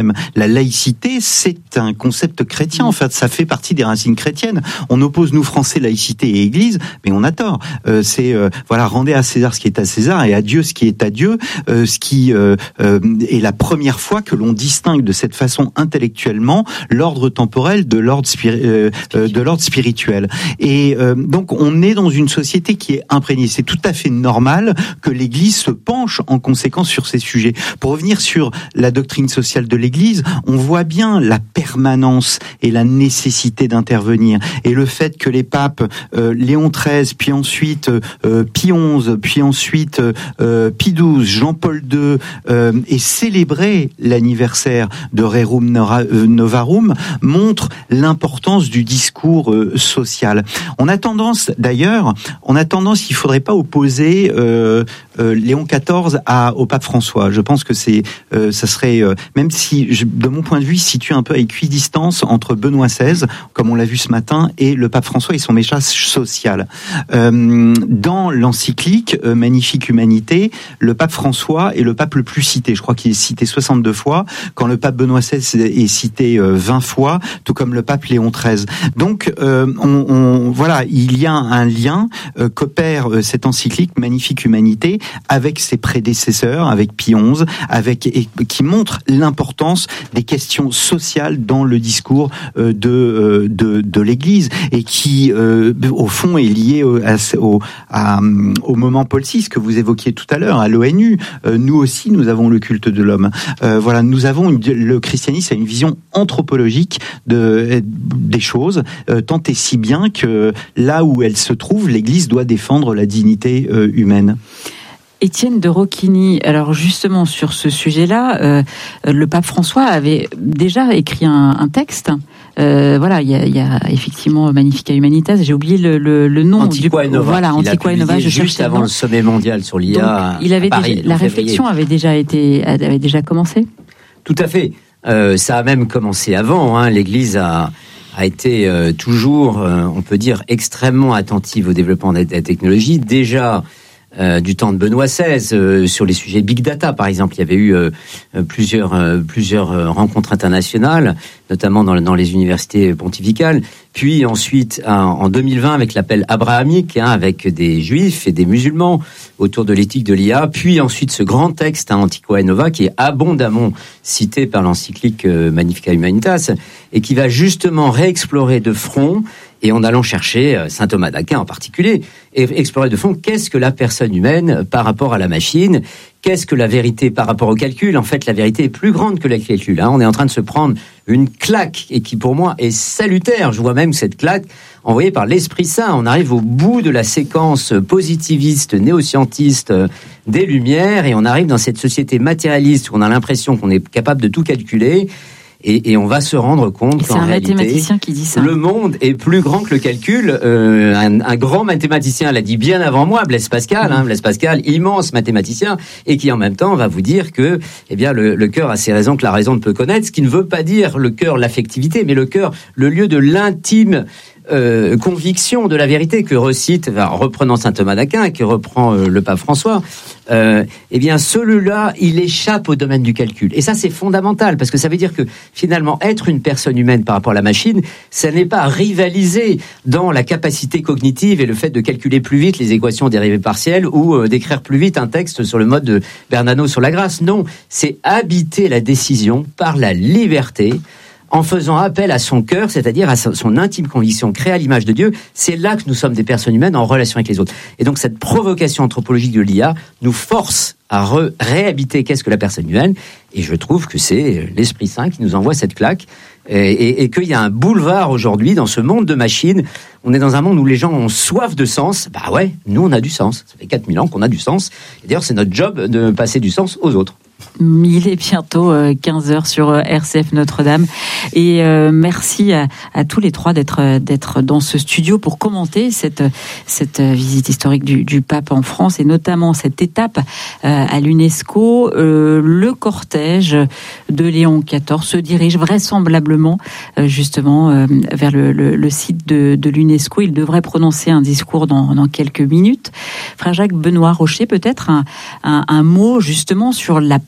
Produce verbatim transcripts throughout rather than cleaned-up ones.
même. La laïcité, c'est un concept chrétien. En fait, ça fait partie des racines chrétiennes. On oppose, nous, Français, laïcité et Église, mais on a tort. Euh, c'est, euh, voilà, rendez à César ce qui est à César et à Dieu ce qui est à Dieu, euh, ce qui euh, euh, est la première fois que l'on distingue de cette façon intellectuellement l'ordre temporel de l'ordre, spiri- euh, euh, de l'ordre spirituel. Et euh, donc, on est dans une société qui est imprégnée. C'est tout à fait normal que l'Église se penche en conséquence sur ces sujets. Pour revenir sur la doctrine sociale de l'Église, on voit bien la permanence et la nécessité d'intervenir. Et le fait que les papes, euh, Léon treize, puis ensuite euh, Pie onze, puis ensuite euh, Pie douze, Jean-Paul deux, euh, aient célébré l'anniversaire de Rerum Novarum, montre l'importance du discours euh, social. On a tendance, d'ailleurs, on a tendance, il faudrait pas opposer euh, euh, Léon quatorze à, au pape François. Je pense que c'est, euh, ça serait, euh, même si, je, de mon point de vue, il se situe un peu à équidistance entre Benoît seize, comme on l'a vu ce matin, et le pape François et son message social. Euh, dans l'encyclique euh, Magnifique Humanité, le pape François est le pape le plus cité. Je crois qu'il est cité soixante-deux fois, quand le pape Benoît seize est cité euh, vingt fois, tout comme le pape Léon treize. Donc, euh, on, on, voilà, il y a un lien euh, qu'opère euh, cette encyclique Magnifique Humanité avec ses prédécesseurs, avec Pie onze, avec, et, qui montre l'importance des questions sociales dans le discours euh, de, euh, de, de l'Église, et qui, euh, au fond, est lié au, à, au, à, au moment Paul six que vous évoquiez tout à l'heure, à l'ONU. Euh, nous aussi, nous avons le culte de l'homme. Euh, voilà, nous avons une, le christianisme a une vision anthropologique de, des choses, euh, tant et si bien que là où elle se trouve, l'Église doit défendre la dignité euh, humaine. Étienne de Rocchini, alors justement sur ce sujet-là, euh, le pape François avait déjà écrit un, un texte. Euh, voilà, il y a, il y a effectivement Magnifica Humanitas. J'ai oublié le, le, le nom. Antiqua du, Nova. Voilà, Antiqua Nova. Je juste avant le sommet mondial sur l'I A. Donc, il avait à Paris, déjà, la réflexion avait déjà été, avait déjà commencé. Tout à fait. Euh, ça a même commencé avant. Hein. L'Église a a été euh, toujours, euh, on peut dire, extrêmement attentive au développement de la technologie. Déjà. Euh, du temps de Benoît seize, euh, sur les sujets big data, par exemple, il y avait eu euh, plusieurs euh, plusieurs euh, rencontres internationales, notamment dans, dans les universités pontificales. Puis ensuite, en, en deux mille vingt, avec l'appel abrahamique, hein, avec des juifs et des musulmans autour de l'éthique de l'I A. Puis ensuite, ce grand texte, hein, Antiqua Nova, qui est abondamment cité par l'encyclique euh, Magnifica Humanitas, et qui va justement réexplorer de front, et en allant chercher saint Thomas d'Aquin en particulier, et explorer de fond qu'est-ce que la personne humaine par rapport à la machine, qu'est-ce que la vérité par rapport au calcul. En fait, la vérité est plus grande que le calcul. Hein. On est en train de se prendre une claque, et qui pour moi est salutaire. Je vois même cette claque envoyée par l'Esprit Saint. On arrive au bout de la séquence positiviste, néo-scientiste des Lumières, et on arrive dans cette société matérialiste où on a l'impression qu'on est capable de tout calculer. Et, et on va se rendre compte qu'en réalité, mathématicien qui dit ça. Le monde est plus grand que le calcul. Euh, un, un grand mathématicien l'a dit bien avant moi, Blaise Pascal. Hein, Blaise Pascal, immense mathématicien, et qui en même temps va vous dire que, eh bien, le, le cœur a ses raisons que la raison ne peut connaître. Ce qui ne veut pas dire le cœur, l'affectivité, mais le cœur, le lieu de l'intime. Euh, conviction de la vérité que recite, enfin, reprenant saint Thomas d'Aquin et que reprend euh, le pape François, euh, eh bien celui-là, il échappe au domaine du calcul. Et ça, c'est fondamental, parce que ça veut dire que finalement, être une personne humaine par rapport à la machine, ça n'est pas rivaliser dans la capacité cognitive et le fait de calculer plus vite les équations dérivées partielles ou euh, d'écrire plus vite un texte sur le mode de Bernano sur la grâce. Non, c'est habiter la décision par la liberté, en faisant appel à son cœur, c'est-à-dire à son intime conviction créée à l'image de Dieu. C'est là que nous sommes des personnes humaines en relation avec les autres. Et donc cette provocation anthropologique de l'I A nous force à re- réhabiter qu'est-ce que la personne humaine. Et je trouve que c'est l'Esprit Saint qui nous envoie cette claque. Et, et, et qu'il y a un boulevard aujourd'hui dans ce monde de machines. On est dans un monde où les gens ont soif de sens. Bah ouais, nous on a du sens. Ça fait quatre mille ans qu'on a du sens. Et d'ailleurs c'est notre job de passer du sens aux autres. Il est bientôt quinze heures sur R C F Notre-Dame, et euh, merci à, à tous les trois d'être d'être dans ce studio pour commenter cette cette visite historique du, du pape en France, et notamment cette étape euh, à l'UNESCO. Euh, le cortège de Léon quatorze se dirige vraisemblablement euh, justement euh, vers le, le, le site de, de l'UNESCO. Il devrait prononcer un discours dans, dans quelques minutes. Frère Jacques Benoît Rocher, peut-être un, un, un mot justement sur la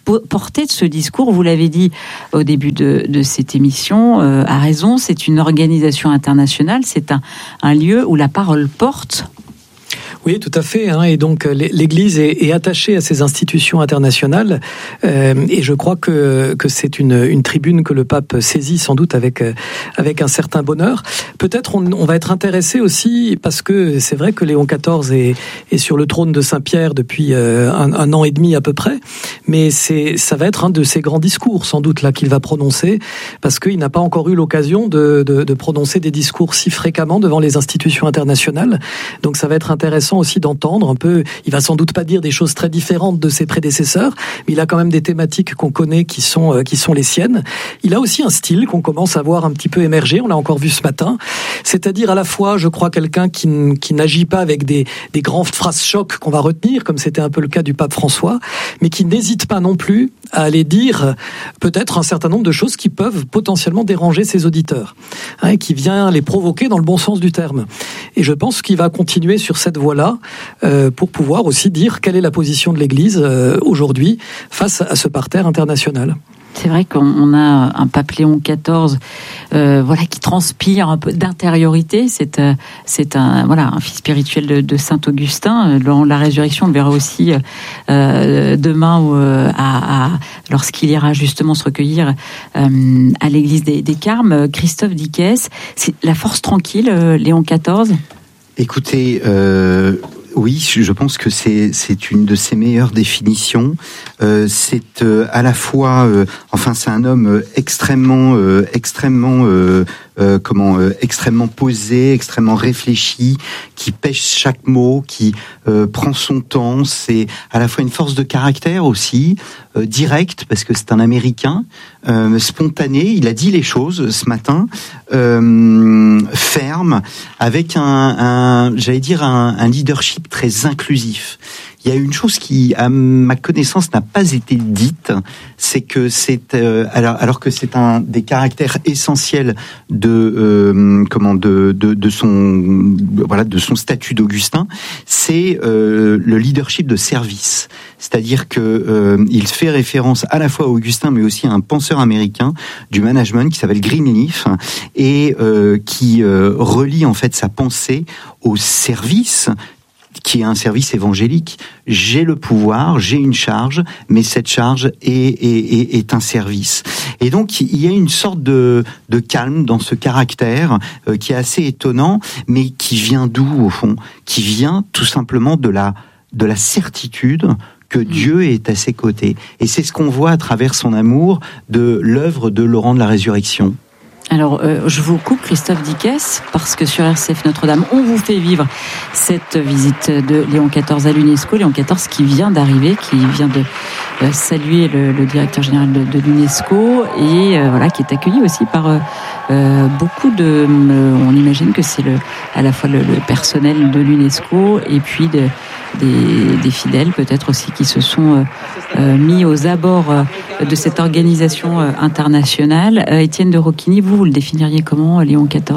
portée de ce discours, vous l'avez dit au début de, de cette émission, euh, à raison, c'est une organisation internationale, c'est un, un lieu où la parole porte. Oui, tout à fait. Hein, et donc l'Église est, est attachée à ces institutions internationales, euh, et je crois que que c'est une une tribune que le pape saisit sans doute avec avec un certain bonheur. Peut-être on, on va être intéressé aussi parce que c'est vrai que Léon quatorze est est sur le trône de Saint-Pierre depuis euh, un, un an et demi à peu près, mais c'est ça va être un de ses grands discours sans doute là qu'il va prononcer, parce qu'il n'a pas encore eu l'occasion de, de de prononcer des discours si fréquemment devant les institutions internationales. Donc ça va être intéressant aussi d'entendre un peu. Il va sans doute pas dire des choses très différentes de ses prédécesseurs, mais il a quand même des thématiques qu'on connaît qui sont euh, qui sont les siennes. Il a aussi un style qu'on commence à voir un petit peu émerger. On l'a encore vu ce matin. C'est-à-dire à la fois, je crois, quelqu'un qui qui n'agit pas avec des des grandes phrases chocs qu'on va retenir, comme c'était un peu le cas du pape François, mais qui n'hésite pas non plus à aller dire peut-être un certain nombre de choses qui peuvent potentiellement déranger ses auditeurs, hein, et qui vient les provoquer dans le bon sens du terme. Et je pense qu'il va continuer sur cette voie-là euh, pour pouvoir aussi dire quelle est la position de l'Église euh, aujourd'hui face à ce parterre international. C'est vrai qu'on a un pape Léon quatorze, euh, voilà, qui transpire un peu d'intériorité. C'est, euh, c'est un, voilà, un fils spirituel de, de Saint Augustin. Dans la résurrection, on le verra aussi euh, demain, euh, à, à, lorsqu'il ira justement se recueillir euh, à l'église des, des Carmes. Christophe Dickès, c'est la force tranquille, euh, Léon quatorze. Écoutez, euh, oui, je pense que c'est c'est une de ses meilleures définitions. Euh, c'est euh, à la fois, euh, enfin, c'est un homme extrêmement, euh, extrêmement, euh, euh, comment, euh, extrêmement posé, extrêmement réfléchi, qui pêche chaque mot, qui euh, prend son temps. C'est à la fois une force de caractère aussi, euh, direct, parce que c'est un Américain, euh, spontané. Il a dit les choses ce matin, euh, ferme, avec un, un j'allais dire un, un leadership très inclusif. Il y a une chose qui, à ma connaissance, n'a pas été dite, c'est que c'est euh, alors, alors que c'est un des caractères essentiels de euh, comment de, de de son voilà de son statut d'Augustin, c'est euh, le leadership de service. C'est-à-dire que euh, il fait référence à la fois à Augustin, mais aussi à un penseur américain du management qui s'appelle Greenleaf et euh, qui euh, relie en fait sa pensée au service, qui est un service évangélique. J'ai le pouvoir, j'ai une charge, mais cette charge est, est, est, est un service. Et donc, il y a une sorte de, de calme dans ce caractère euh, qui est assez étonnant, mais qui vient d'où, au fond ? Qui vient tout simplement de la, de la certitude que Dieu est à ses côtés. Et c'est ce qu'on voit à travers son amour de l'œuvre de Laurent de la Résurrection. Alors, euh, je vous coupe, Christophe Dickès, parce que sur R C F Notre-Dame, on vous fait vivre cette visite de Léon quatorze à l'UNESCO. Léon quatorze qui vient d'arriver, qui vient de euh, saluer le, le directeur général de, de l'UNESCO et euh, voilà, qui est accueilli aussi par euh, euh, beaucoup de... Euh, on imagine que c'est le, à la fois le, le personnel de l'UNESCO et puis de, des, des fidèles peut-être aussi qui se sont euh, euh, mis aux abords euh, de cette organisation euh, internationale. Euh, Étienne de Rocchini, vous, vous le définiriez comment, Léon quatorze ?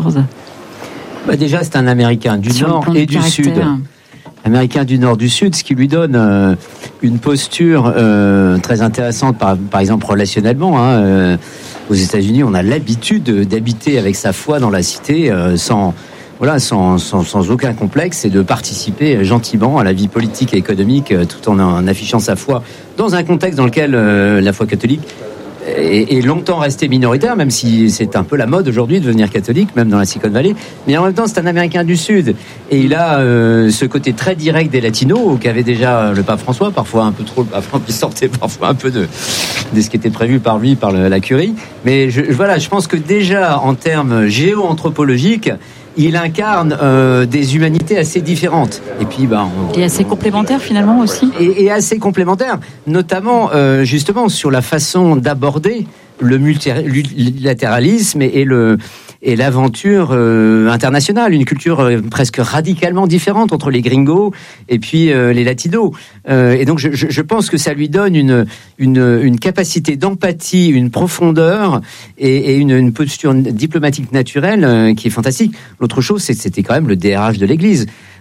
Bah déjà, c'est un Américain du Sur Nord et du Sud. Américain du Nord, du Sud, ce qui lui donne euh, une posture euh, très intéressante, par, par exemple relationnellement. Hein, euh, aux États-Unis, on a l'habitude d'habiter avec sa foi dans la cité euh, sans... Voilà, sans, sans, sans aucun complexe, et de participer gentiment à la vie politique et économique tout en, en affichant sa foi dans un contexte dans lequel euh, la foi catholique est, est longtemps restée minoritaire, même si c'est un peu la mode aujourd'hui de devenir catholique, même dans la Silicon Valley. Mais en même temps, c'est un Américain du Sud, et il a euh, ce côté très direct des Latinos qu'avait déjà le pape François, parfois un peu trop, le pape François qui sortait parfois un peu de, de ce qui était prévu par lui, par le, la curie. Mais je, voilà, je pense que déjà en termes géo-anthropologiques, il incarne euh, des humanités assez différentes. Et puis, ben, on, et assez complémentaires finalement aussi. Et, et assez complémentaires, notamment euh, justement sur la façon d'aborder le multilatéralisme et, et le et l'aventure euh, internationale, une culture euh, presque radicalement différente entre les gringos et puis euh, les latinos. Euh, et donc je, je, je pense que ça lui donne une une, une capacité d'empathie, une profondeur et, et une, une posture diplomatique naturelle euh, qui est fantastique. L'autre chose, c'est que c'était quand même le D R H de l'Église.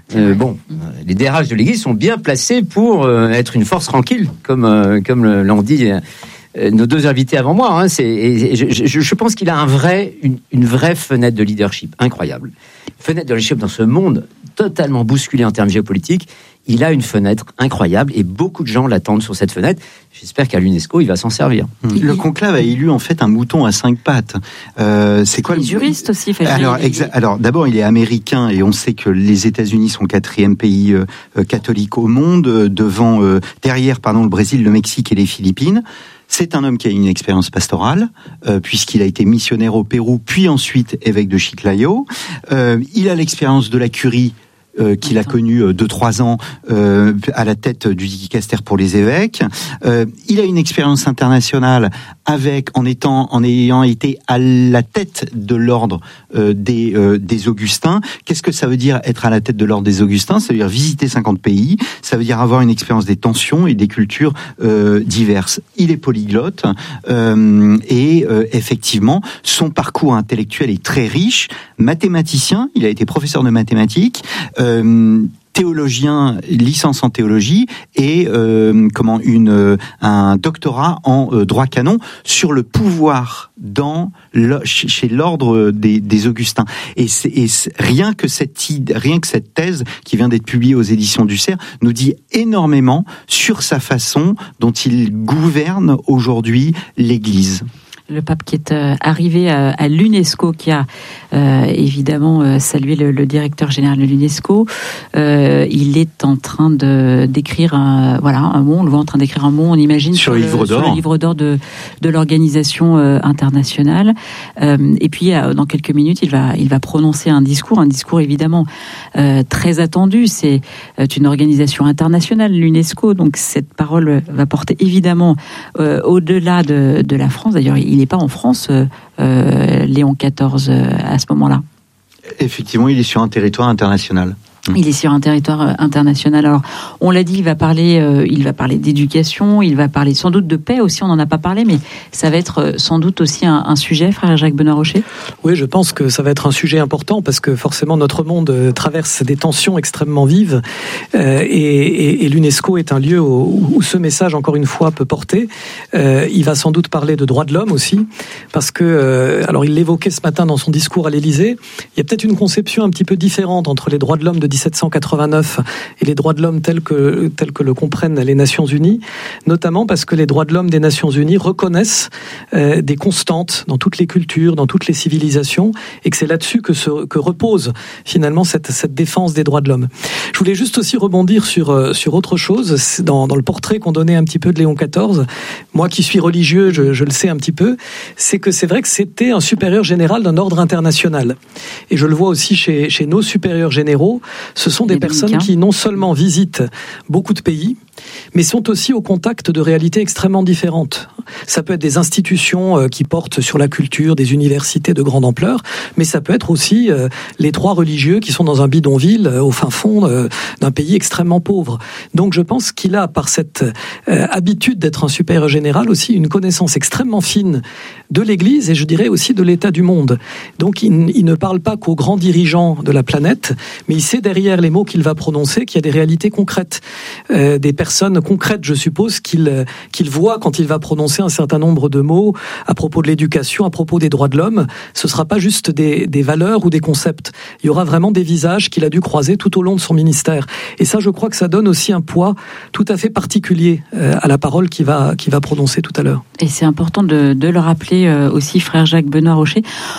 Euh, bon, les D R H de l'Église sont bien placés pour euh, être une force tranquille, comme euh, comme l'ont dit euh, nos deux invités avant moi. Hein. C'est, et je, je, je pense qu'il a un vrai, une, une vraie fenêtre de leadership incroyable. Fenêtre de leadership dans ce monde totalement bousculé en termes géopolitiques. Il a une fenêtre incroyable et beaucoup de gens l'attendent sur cette fenêtre. J'espère qu'à l'UNESCO, il va s'en servir. Le conclave a élu en fait un mouton à cinq pattes. Euh, c'est quoi les le juristes aussi fait Alors, exa- alors d'abord, il est américain et on sait que les États-Unis sont quatrième pays euh, catholique au monde, euh, devant, euh, derrière, pardon, le Brésil, le Mexique et les Philippines. C'est un homme qui a une expérience pastorale, euh, puisqu'il a été missionnaire au Pérou, puis ensuite évêque de Chiclayo. Euh, il a l'expérience de la curie. Euh, qu'il a connu euh, deux trois ans euh, à la tête du dicaster pour les évêques. Euh, il a une expérience internationale avec en étant en ayant été à la tête de l'ordre euh, des euh, des Augustins. Qu'est-ce que ça veut dire être à la tête de l'ordre des Augustins? Ça veut dire visiter cinquante pays. Ça veut dire avoir une expérience des tensions et des cultures euh, diverses. Il est polyglotte euh, et euh, effectivement son parcours intellectuel est très riche. Mathématicien, il a été professeur de mathématiques. Euh, Euh, théologien, licence en théologie et euh, comment une euh, un doctorat en euh, droit canon sur le pouvoir dans le, chez l'ordre des, des Augustins. Et, c'est, et c'est, rien que cette idée, rien que cette thèse qui vient d'être publiée aux éditions du Cerf nous dit énormément sur sa façon dont il gouverne aujourd'hui l'Église. Le pape qui est euh, arrivé à, à l'UNESCO, qui a euh, évidemment euh, salué le, le directeur général de l'UNESCO. Euh, il est en train de d'écrire un voilà un mot. On le voit en train d'écrire un mot. On imagine sur, sur, le, le, livre sur le livre d'or de de l'organisation euh, internationale. Euh, et puis euh, dans quelques minutes, il va il va prononcer un discours, un discours évidemment euh, très attendu. C'est euh, une organisation internationale, l'UNESCO. Donc cette parole va porter évidemment euh, au-delà de de la France. D'ailleurs, il n'est pas en France, euh, euh, Léon quatorze, euh, à ce moment-là. Effectivement, il est sur un territoire international. Il est sur un territoire international. Alors, on l'a dit, il va parler, euh, il va parler d'éducation, il va parler sans doute de paix aussi. On n'en a pas parlé, mais ça va être sans doute aussi un, un sujet, frère Jacques Benoît-Rocher. Oui, je pense que ça va être un sujet important parce que forcément notre monde traverse des tensions extrêmement vives euh, et, et, et l'UNESCO est un lieu où, où ce message, encore une fois, peut porter. Euh, il va sans doute parler de droits de l'homme aussi, parce que, euh, alors il l'évoquait ce matin dans son discours à l'Élysée. Il y a peut-être une conception un petit peu différente entre les droits de l'homme de dix-sept cent quatre-vingt-neuf et les droits de l'homme tels que, tels que le comprennent les Nations Unies, notamment parce que les droits de l'homme des Nations Unies reconnaissent euh, des constantes dans toutes les cultures, dans toutes les civilisations, et que c'est là-dessus que, se, que repose finalement cette, cette défense des droits de l'homme. Je voulais juste aussi rebondir sur, sur autre chose, dans, dans le portrait qu'on donnait un petit peu de Léon quatorze. Moi qui suis religieux, je, je le sais un petit peu, c'est que c'est vrai que c'était un supérieur général d'un ordre international. Et je le vois aussi chez, chez nos supérieurs généraux. Ce sont des personnes qui non seulement visitent beaucoup de pays, mais sont aussi au contact de réalités extrêmement différentes. Ça peut être des institutions qui portent sur la culture, des universités de grande ampleur, mais ça peut être aussi les trois religieux qui sont dans un bidonville au fin fond d'un pays extrêmement pauvre. Donc je pense qu'il a, par cette habitude d'être un supérieur général, aussi une connaissance extrêmement fine de l'Église et je dirais aussi de l'état du monde. Donc il, il ne parle pas qu'aux grands dirigeants de la planète, mais il sait derrière les mots qu'il va prononcer qu'il y a des réalités concrètes, euh, des personnes concrètes, je suppose, qu'il, qu'il voit quand il va prononcer un certain nombre de mots à propos de l'éducation, à propos des droits de l'homme. Ce ne sera pas juste des, des valeurs ou des concepts. Il y aura vraiment des visages qu'il a dû croiser tout au long de son ministère. Et ça, je crois que ça donne aussi un poids tout à fait particulier euh, à la parole qu'il va, qu'il va prononcer tout à l'heure. Et c'est important de, de le rappeler euh, aussi, frère Jacques Benoît-Rocher.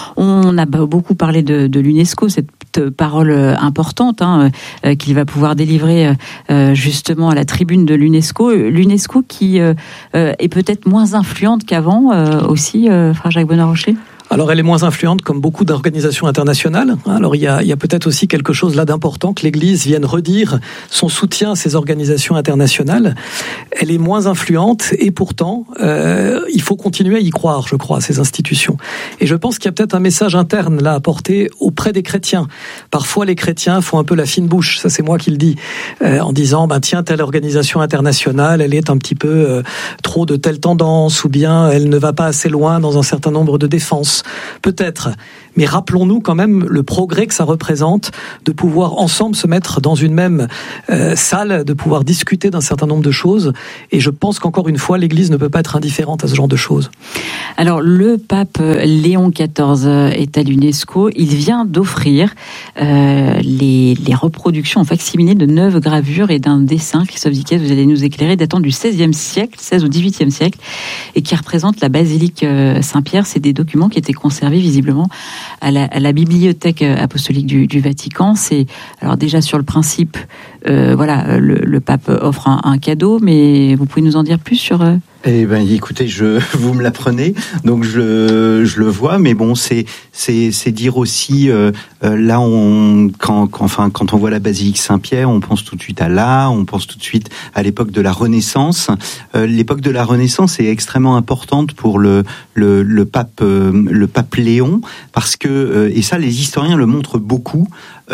On a beaucoup parlé de, de l'UNESCO, cette parole importante hein, euh, qu'il va pouvoir délivrer euh, justement à la tribune de l'UNESCO. L'UNESCO qui euh, est peut-être moins influente qu'avant euh, aussi, euh, frère Jacques Benoît-Rocher. Alors elle est moins influente comme beaucoup d'organisations internationales. Alors il y a, il y a peut-être aussi quelque chose là d'important que l'Église vienne redire son soutien à ces organisations internationales. Elle est moins influente et pourtant euh, il faut continuer à y croire, je crois, à ces institutions. Et je pense qu'il y a peut-être un message interne là à porter auprès des chrétiens. Parfois les chrétiens font un peu la fine bouche, ça c'est moi qui le dis, euh, en disant ben tiens telle organisation internationale, elle est un petit peu euh, trop de telle tendance ou bien elle ne va pas assez loin dans un certain nombre de défenses. peut-être. Mais rappelons-nous quand même le progrès que ça représente de pouvoir ensemble se mettre dans une même euh, salle, de pouvoir discuter d'un certain nombre de choses. Et je pense qu'encore une fois, l'Église ne peut pas être indifférente à ce genre de choses. Alors, le pape Léon quatorze est à l'UNESCO. Il vient d'offrir euh, les, les reproductions en facsimilé de neuf gravures et d'un dessin, Christophe Dickès, vous allez nous éclairer, datant du seizième siècle, seize au dix-huitième siècle, et qui représente la basilique Saint-Pierre. C'est des documents qui étaient conservés visiblement à la, à la bibliothèque apostolique du, du Vatican. C'est, alors déjà sur le principe, euh, voilà, le, le pape offre un, un cadeau, mais vous pouvez nous en dire plus sur... Euh... Eh ben, écoutez, je, vous me l'apprenez, donc je, je le vois, mais bon, c'est, c'est, c'est dire aussi, euh, euh, là, on, quand, quand, enfin, quand on voit la basilique Saint-Pierre, on pense tout de suite à là, on pense tout de suite à l'époque de la Renaissance. Euh, l'époque de la Renaissance est extrêmement importante pour le, le, le pape, euh, le pape Léon, parce que, euh, et ça, les historiens le montrent beaucoup.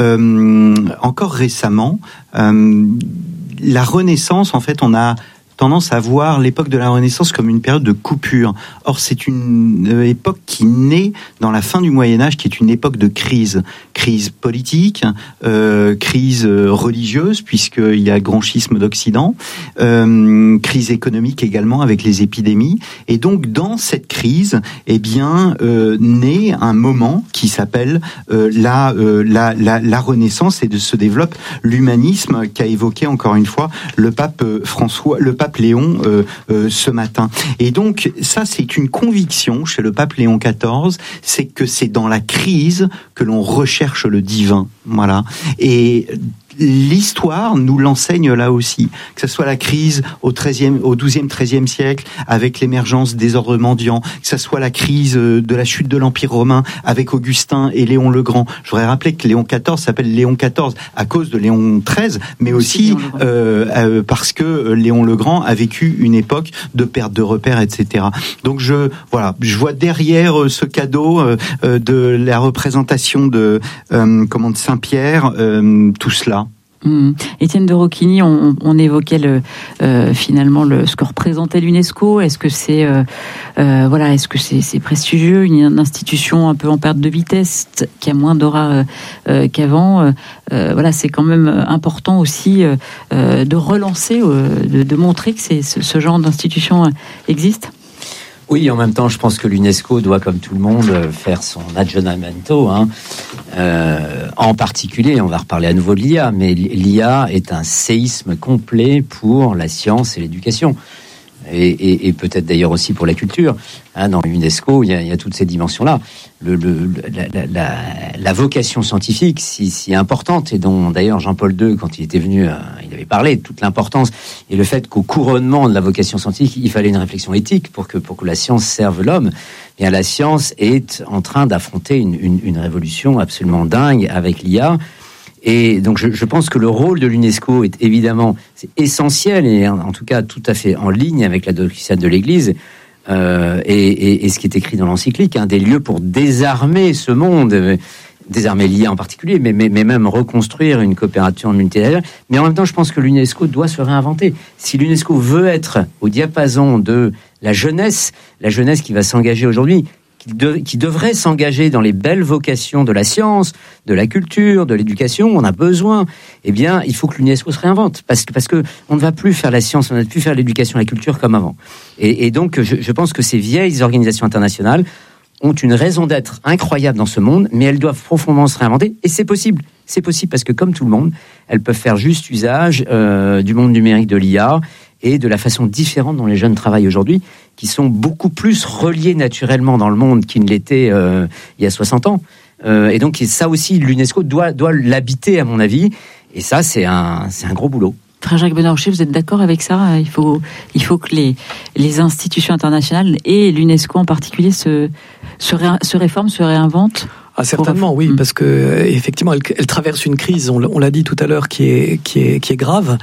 Euh, encore récemment, euh, la Renaissance, en fait, on a tendance à voir l'époque de la Renaissance comme une période de coupure. Or, c'est une euh, époque qui naît dans la fin du Moyen-Âge, qui est une époque de crise. Crise politique, euh, crise religieuse, puisqu'il y a grand schisme d'Occident, euh, crise économique également avec les épidémies. Et donc, dans cette crise, eh bien, euh, naît un moment qui s'appelle euh, la, euh, la, la, la Renaissance, et de se développe l'humanisme qu'a évoqué encore une fois le pape François, le pape Léon euh, euh, ce matin. Et donc ça, c'est une conviction chez le pape Léon quatorze, c'est que c'est dans la crise que l'on recherche le divin. Voilà. Et l'histoire nous l'enseigne là aussi, que ce soit la crise au treizième, au douzième, treizième siècle avec l'émergence des ordres mendiants, que ce soit la crise de la chute de l'Empire romain avec Augustin et Léon le Grand. Je voudrais rappeler que Léon quatorze s'appelle Léon quatorze à cause de Léon treize, mais aussi euh, euh, parce que Léon le Grand a vécu une époque de perte de repères, et cetera. Donc je voilà, je vois derrière ce cadeau euh, de la représentation de euh, comment de Saint-Pierre euh, tout cela. Mmh. Étienne de Rocchigny, on, on évoquait le, euh, finalement le, ce que représentait l'UNESCO. Est-ce que c'est euh, euh, voilà, est-ce que c'est, c'est prestigieux, une institution un peu en perte de vitesse, qui a moins d'aura euh, qu'avant. Euh, voilà, c'est quand même important aussi euh, de relancer, euh, de, de montrer que c'est, ce, ce genre d'institution existe. Oui, en même temps, je pense que l'UNESCO doit, comme tout le monde, faire son aggiornamento. Hein. Euh, en particulier, on va reparler à nouveau de l'I A, mais l'I A est un séisme complet pour la science et l'éducation. Et, et, et peut-être d'ailleurs aussi pour la culture. Hein, dans l'UNESCO, il y a, il y a toutes ces dimensions-là. Le, le, la, la, la, la vocation scientifique, si, si importante, et dont d'ailleurs Jean-Paul deux, quand il était venu, euh, il avait parlé de toute l'importance, et le fait qu'au couronnement de la vocation scientifique, il fallait une réflexion éthique pour que, pour que la science serve l'homme. Bien, la science est en train d'affronter une, une, une révolution absolument dingue avec l'I A. Et donc, je, je pense que le rôle de l'UNESCO est évidemment c'est essentiel et en, en tout cas tout à fait en ligne avec la doctrine de l'Église euh, et, et, et ce qui est écrit dans l'encyclique, hein, des lieux pour désarmer ce monde, euh, désarmer l'I A en particulier, mais, mais, mais même reconstruire une coopération multilatérale. Mais en même temps, je pense que l'UNESCO doit se réinventer. Si l'UNESCO veut être au diapason de la jeunesse, la jeunesse qui va s'engager aujourd'hui, Qui, de, qui devrait s'engager dans les belles vocations de la science, de la culture, de l'éducation, on a besoin, eh bien, il faut que l'UNESCO se réinvente, parce que, parce que on ne va plus faire la science, on ne va plus faire l'éducation et la culture comme avant. Et, et donc, je, je pense que ces vieilles organisations internationales ont une raison d'être incroyable dans ce monde, mais elles doivent profondément se réinventer, et c'est possible. C'est possible parce que, comme tout le monde, elles peuvent faire juste usage euh, du monde numérique de l'I A, et de la façon différente dont les jeunes travaillent aujourd'hui, qui sont beaucoup plus reliés naturellement dans le monde qu'ils ne l'étaient euh, il y a soixante ans. Euh, et donc ça aussi, l'UNESCO doit, doit l'habiter, à mon avis. Et ça, c'est un, c'est un gros boulot. Frère Jacques Benarrocher, vous êtes d'accord avec ça ? Il faut, il faut que les, les institutions internationales et l'UNESCO en particulier se, se, ré, se réforment, se réinventent. Ah, certainement, oui, parce que effectivement, elle, elle traverse une crise. On, on l'a dit tout à l'heure, qui est qui est qui est grave.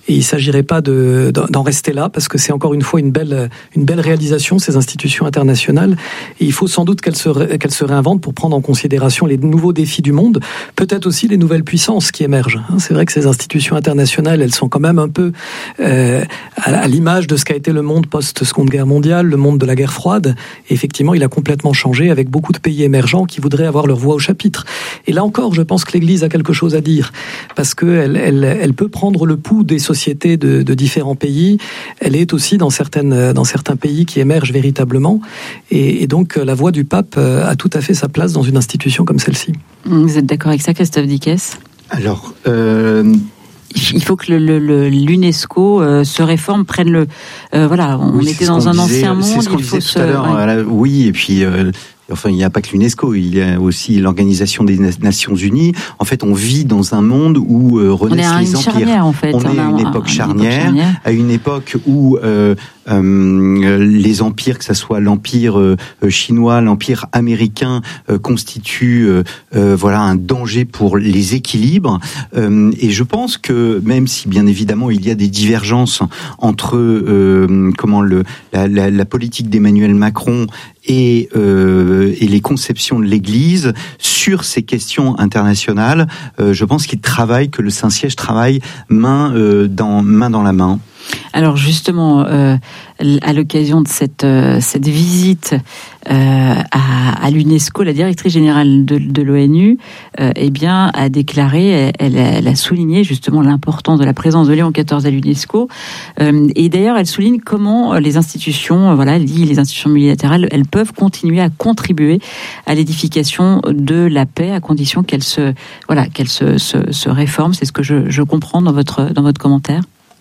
Et il ne s'agirait pas de, d'en rester là, parce que c'est encore une fois une belle, une belle réalisation, ces institutions internationales. Et il faut sans doute qu'elles se, ré, qu'elles se réinventent pour prendre en considération les nouveaux défis du monde, peut-être aussi les nouvelles puissances qui émergent. C'est vrai que ces institutions internationales, elles sont quand même un peu euh, à, à l'image de ce qu'a été le monde post-Seconde Guerre mondiale, le monde de la guerre froide. Et effectivement, il a complètement changé avec beaucoup de pays émergents qui voudraient avoir leur voix au chapitre. Et là encore, je pense que l'Église a quelque chose à dire, parce qu'elle elle, elle peut prendre le pouls des sociétés de, de différents pays. Elle est aussi dans, certaines, dans certains pays qui émergent véritablement. Et, et donc, la voix du pape a tout à fait sa place dans une institution comme celle-ci. Vous êtes d'accord avec ça, Christophe Dickès ? Alors... Euh... Il faut que le, le, l'UNESCO euh, se réforme, prenne le... Euh, voilà, on oui, était dans un disait, ancien monde, c'est ce qu'on il faut disait se... tout à l'heure, ouais. euh, oui, et puis... Euh, Enfin, il n'y a pas que l'UNESCO, il y a aussi l'Organisation des Nations Unies. En fait, on vit dans un monde où euh, renaissent on est à les une empires. Charnière, en fait. On, on est à une époque, un, charnière, une époque charnière, à une époque où euh, euh, les empires, que ce soit l'empire euh, chinois, l'empire américain, euh, constituent euh, euh, voilà un danger pour les équilibres. Euh, et je pense que même si, bien évidemment, il y a des divergences entre euh, comment le la, la, la politique d'Emmanuel Macron et, euh, et les conceptions de l'Église sur ces questions internationales, euh, je pense qu'il travaille, que le Saint-Siège travaille main, euh, dans, main dans la main. Alors justement, euh, à l'occasion de cette, euh, cette visite euh, à, à l'UNESCO, la directrice générale de, de l'ONU euh, eh bien, a déclaré, elle, elle a souligné justement l'importance de la présence de Léon quatorze à l'UNESCO. Euh, et d'ailleurs, elle souligne comment les institutions, voilà, elle dit les institutions multilatérales, elles peuvent continuer à contribuer à l'édification de la paix à condition qu'elles se, voilà, qu'elles se, se, se réforment. C'est ce que je, je comprends dans votre, dans votre commentaire.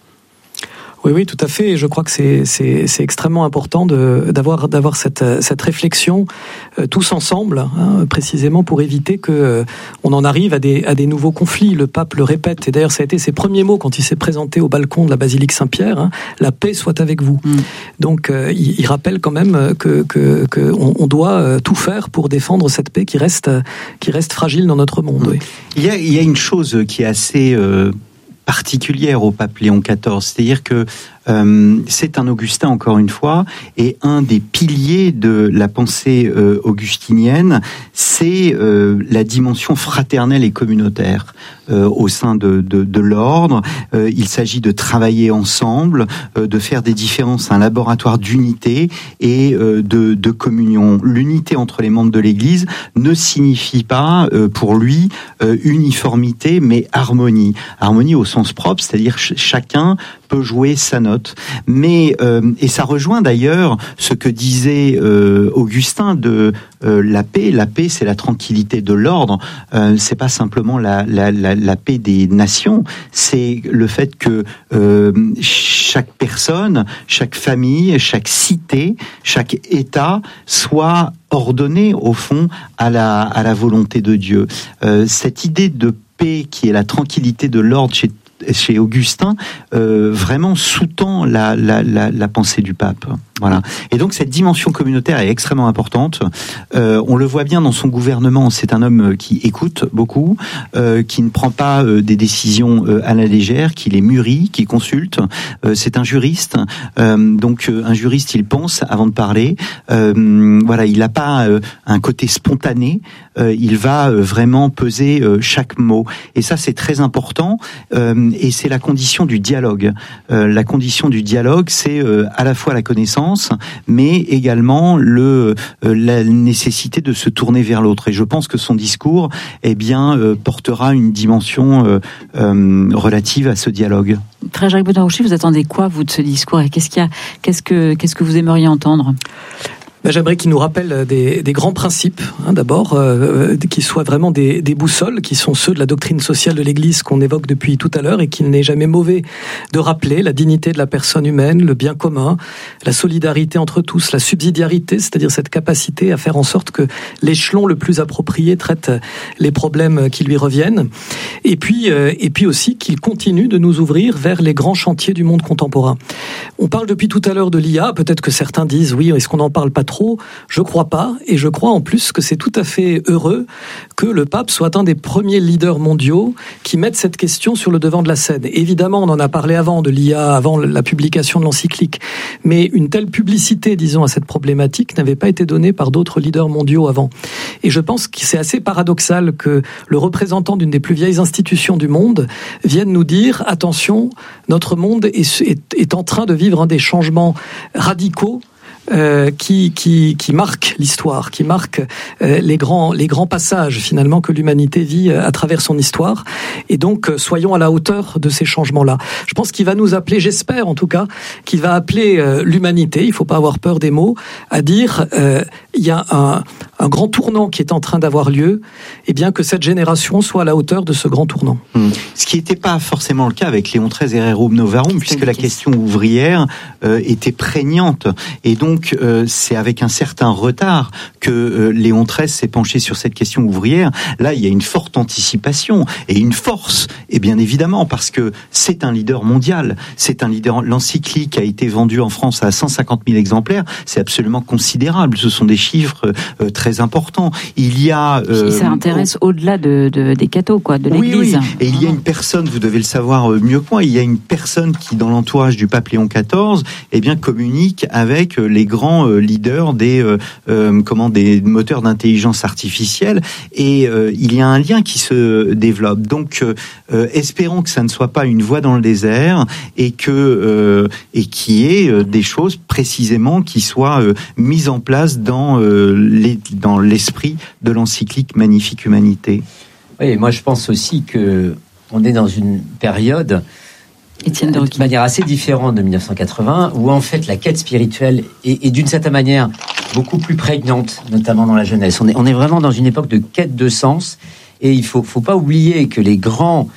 Oui, oui, tout à fait. Et je crois que c'est, c'est, c'est extrêmement important de, d'avoir, d'avoir cette, cette réflexion euh, tous ensemble, hein, précisément pour éviter que euh, on en arrive à des, à des nouveaux conflits. Le pape le répète, et d'ailleurs ça a été ses premiers mots quand il s'est présenté au balcon de la basilique Saint-Pierre, hein, la paix soit avec vous. Mmh. Donc euh, il, il rappelle quand même que, que, que on, on doit tout faire pour défendre cette paix qui reste, qui reste fragile dans notre monde. Mmh. Oui. Il y a, il y a une chose qui est assez... Euh... particulière au pape Léon quatorze, c'est-à-dire que euh, c'est un Augustin encore une fois, et un des piliers de la pensée euh, augustinienne, c'est euh, la dimension fraternelle et communautaire euh, au sein de, de, de l'ordre. Euh, il s'agit de travailler ensemble, euh, de faire des différences un laboratoire d'unité et euh, de, de communion. L'unité entre les membres de l'Église ne signifie pas euh, pour lui euh, uniformité, mais harmonie. Harmonie au sens propre, c'est-à-dire ch- chacun peut jouer sa note. Mais euh, et ça rejoint d'ailleurs ce que disait euh, Augustin de euh, la paix. La paix, c'est la tranquillité de l'ordre. Euh, c'est pas simplement la, la, la, la paix des nations. C'est le fait que euh, chaque personne, chaque famille, chaque cité, chaque État soit ordonné au fond à la à la volonté de Dieu. Euh, cette idée de paix qui est la tranquillité de l'ordre chez chez Augustin, euh, vraiment sous-tend la, la, la, la pensée du pape. Voilà. Et donc cette dimension communautaire est extrêmement importante. Euh, on le voit bien dans son gouvernement. C'est un homme qui écoute beaucoup, euh, qui ne prend pas euh, des décisions euh, à la légère, qui les mûrit, qui consulte. Euh, c'est un juriste. Euh, donc euh, un juriste, il pense avant de parler. Euh, voilà, il n'a pas euh, un côté spontané. Euh, il va euh, vraiment peser euh, chaque mot. Et ça, c'est très important. Euh, et c'est la condition du dialogue. Euh, la condition du dialogue, c'est euh, à la fois la connaissance, mais également le euh, la nécessité de se tourner vers l'autre. Et je pense que son discours, eh bien, euh, portera une dimension euh, euh, relative à ce dialogue. Très Jacques Bonarouchy, vous attendez quoi, vous, de ce discours, et qu'est-ce qu'il y a, qu'est-ce que qu'est-ce que vous aimeriez entendre? Ben, j'aimerais qu'il nous rappelle des, des grands principes, hein, d'abord, euh, qui soient vraiment des, des boussoles, qui sont ceux de la doctrine sociale de l'Église qu'on évoque depuis tout à l'heure, et qu'il n'est jamais mauvais de rappeler la dignité de la personne humaine, le bien commun, la solidarité entre tous, la subsidiarité, c'est-à-dire cette capacité à faire en sorte que l'échelon le plus approprié traite les problèmes qui lui reviennent, et puis, euh, et puis aussi qu'il continue de nous ouvrir vers les grands chantiers du monde contemporain. On parle depuis tout à l'heure de l'I A, peut-être que certains disent, oui, est-ce qu'on n'en parle pas trop? trop? Je crois pas, et je crois en plus que c'est tout à fait heureux que le pape soit un des premiers leaders mondiaux qui mettent cette question sur le devant de la scène. Évidemment, on en a parlé avant de l'I A, avant la publication de l'encyclique, mais une telle publicité, disons, à cette problématique n'avait pas été donnée par d'autres leaders mondiaux avant. Et je pense que c'est assez paradoxal que le représentant d'une des plus vieilles institutions du monde vienne nous dire « Attention, notre monde est, est, est en train de vivre un des changements radicaux Euh, qui qui qui marque l'histoire, qui marque euh, les grands les grands passages finalement que l'humanité vit euh, à travers son histoire. Et donc euh, soyons à la hauteur de ces changements-là. Je pense qu'il va nous appeler, j'espère en tout cas, qu'il va appeler euh, l'humanité. Il faut pas avoir peur des mots, à dire euh, il y a un un grand tournant qui est en train d'avoir lieu. Et bien que cette génération soit à la hauteur de ce grand tournant. Mmh. Ce qui n'était pas forcément le cas avec Léon treize et Rerum Novarum, puisque la question ouvrière euh, était prégnante. Et donc Donc, euh, c'est avec un certain retard que euh, Léon treize s'est penché sur cette question ouvrière. Là, il y a une forte anticipation et une force, et bien évidemment, parce que c'est un leader mondial. C'est un leader. L'encyclique a été vendue en France à cent cinquante mille exemplaires. C'est absolument considérable. Ce sont des chiffres euh, très importants. Il y a. Euh, ça intéresse au... au-delà de, de, des cathos, quoi, de l'Église. Oui, oui. Et il y a une personne, vous devez le savoir mieux que moi, il y a une personne qui, dans l'entourage du pape Léon quatorze, eh bien, communique avec les grands euh, leaders des euh, euh, comment des moteurs d'intelligence artificielle, et euh, il y a un lien qui se développe. Donc euh, espérons que ça ne soit pas une voix dans le désert, et que euh, et qu'il y ait euh, des choses précisément qui soient euh, mises en place dans euh, les, dans l'esprit de l'encyclique Magnifique Humanité. Oui, et moi je pense aussi que on est dans une période Étienne de, de manière assez différente de dix-neuf cent quatre-vingts, où en fait la quête spirituelle est, est d'une certaine manière beaucoup plus prégnante, notamment dans la jeunesse. On est, on est vraiment dans une époque de quête de sens, et il faut, faut pas oublier que les grands,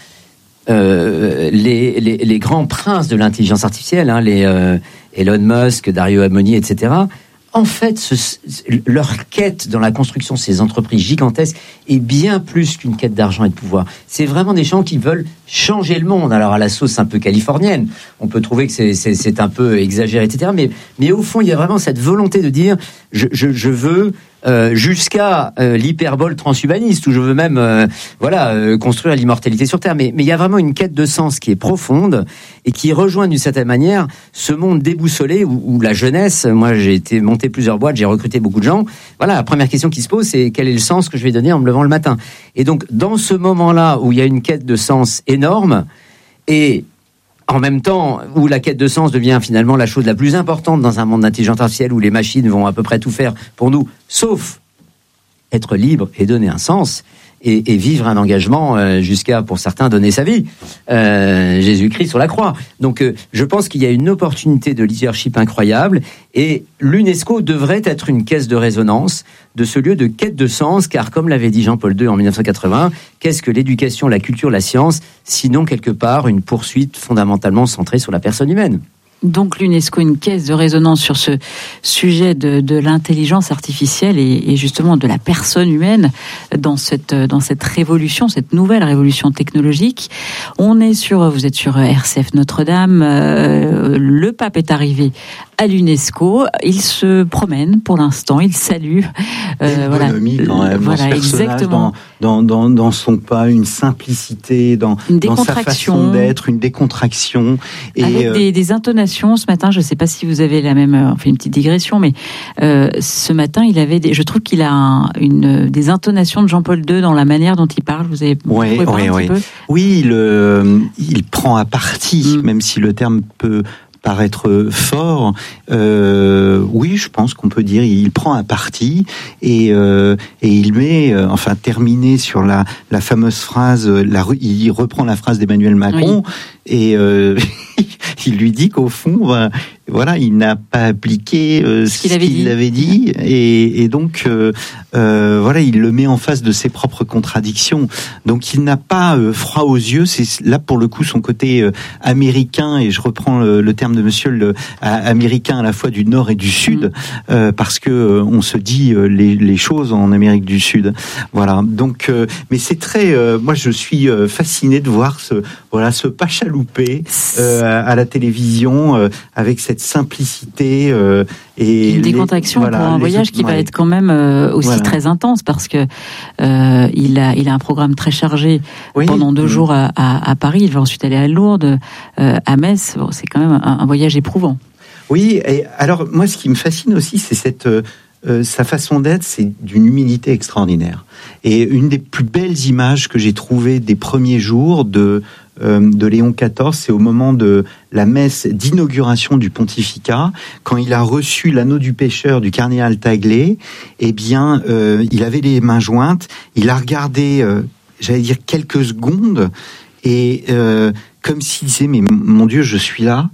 euh, les, les, les grands princes de l'intelligence artificielle, hein, les euh, Elon Musk, Dario Amoni, et cetera, en fait, ce, leur quête dans la construction de ces entreprises gigantesques est bien plus qu'une quête d'argent et de pouvoir. C'est vraiment des gens qui veulent changer le monde. Alors, à la sauce un peu californienne, on peut trouver que c'est, c'est, c'est un peu exagéré, et cetera. Mais, mais au fond, il y a vraiment cette volonté de dire je, je, je veux euh, jusqu'à euh, l'hyperbole transhumaniste, où je veux même euh, voilà euh, construire l'immortalité sur Terre. Mais, mais il y a vraiment une quête de sens qui est profonde et qui rejoint d'une certaine manière ce monde déboussolé où, où la jeunesse. Moi, j'ai été monté plusieurs boîtes, j'ai recruté beaucoup de gens. Voilà, la première question qui se pose, c'est quel est le sens que je vais donner en me levant le matin. Et donc, dans ce moment-là où il y a une quête de sens énorme, et en même temps où la quête de sens devient finalement la chose la plus importante dans un monde d'intelligence artificielle où les machines vont à peu près tout faire pour nous, sauf être libre et donner un sens, et, et vivre un engagement euh, jusqu'à, pour certains, donner sa vie. Euh, Jésus-Christ sur la croix. Donc, euh, je pense qu'il y a une opportunité de leadership incroyable, et l'UNESCO devrait être une caisse de résonance de ce lieu de quête de sens, car comme l'avait dit Jean-Paul deux en dix-neuf cent quatre-vingts, qu'est-ce que l'éducation, la culture, la science, sinon quelque part une poursuite fondamentalement centrée sur la personne humaine? Donc l'UNESCO, une caisse de résonance sur ce sujet de, de l'intelligence artificielle et, et justement de la personne humaine dans cette, dans cette révolution, cette nouvelle révolution technologique. On est sur, vous êtes sur R C F Notre-Dame, euh, le pape est arrivé à l'UNESCO, il se promène pour l'instant, il salue. Euh, voilà, quand même, voilà, exactement. Dans, dans, dans son pas, une simplicité, dans, dans sa façon d'être, une décontraction. Et avec euh... des, des intonations. Ce matin, je ne sais pas si vous avez la même, on fait une petite digression, mais euh, ce matin, il avait, des, je trouve qu'il a un, une des intonations de Jean-Paul deux dans la manière dont il parle. Vous avez, oui, vous oui, un oui. petit peu oui, le, il prend à partie, mm. même si le terme peut paraître fort. Euh, oui, je pense qu'on peut dire il prend un parti et euh, et il met, euh, enfin terminé sur la la fameuse phrase, la, il reprend la phrase d'Emmanuel Macron, oui. et euh, il lui dit qu'au fond, ben, voilà, il n'a pas appliqué euh, ce qu'il, ce avait, qu'il dit. avait dit, et, et donc euh, euh, voilà, il le met en face de ses propres contradictions. Donc il n'a pas euh, froid aux yeux. C'est là pour le coup son côté euh, américain, et je reprends le, le terme de Monsieur le euh, américain à la fois du Nord et du Sud, mmh. euh, parce que euh, on se dit euh, les, les choses en Amérique du Sud. Voilà. Donc, euh, mais c'est très. Euh, moi, je suis euh, fasciné de voir ce voilà ce pas chaloupé euh, à la télévision euh, avec cette cette simplicité euh, et une décontraction les, voilà, pour un voyage autres, qui ouais. va être quand même euh, aussi voilà. très intense parce que euh, il a il a un programme très chargé oui. pendant deux mmh. jours à, à, à Paris. Il va ensuite aller à Lourdes, euh, à Metz. Bon, c'est quand même un, un voyage éprouvant. Oui. Et alors moi, ce qui me fascine aussi, c'est cette euh, Euh, sa façon d'être, c'est d'une humilité extraordinaire. Et une des plus belles images que j'ai trouvées des premiers jours de, euh, de Léon quatorze, c'est au moment de la messe d'inauguration du pontificat, quand il a reçu l'anneau du pêcheur du cardinal Taglé. Eh bien, euh, il avait les mains jointes, il a regardé, euh, j'allais dire, quelques secondes, et euh, comme s'il disait, mais mon Dieu, je suis là.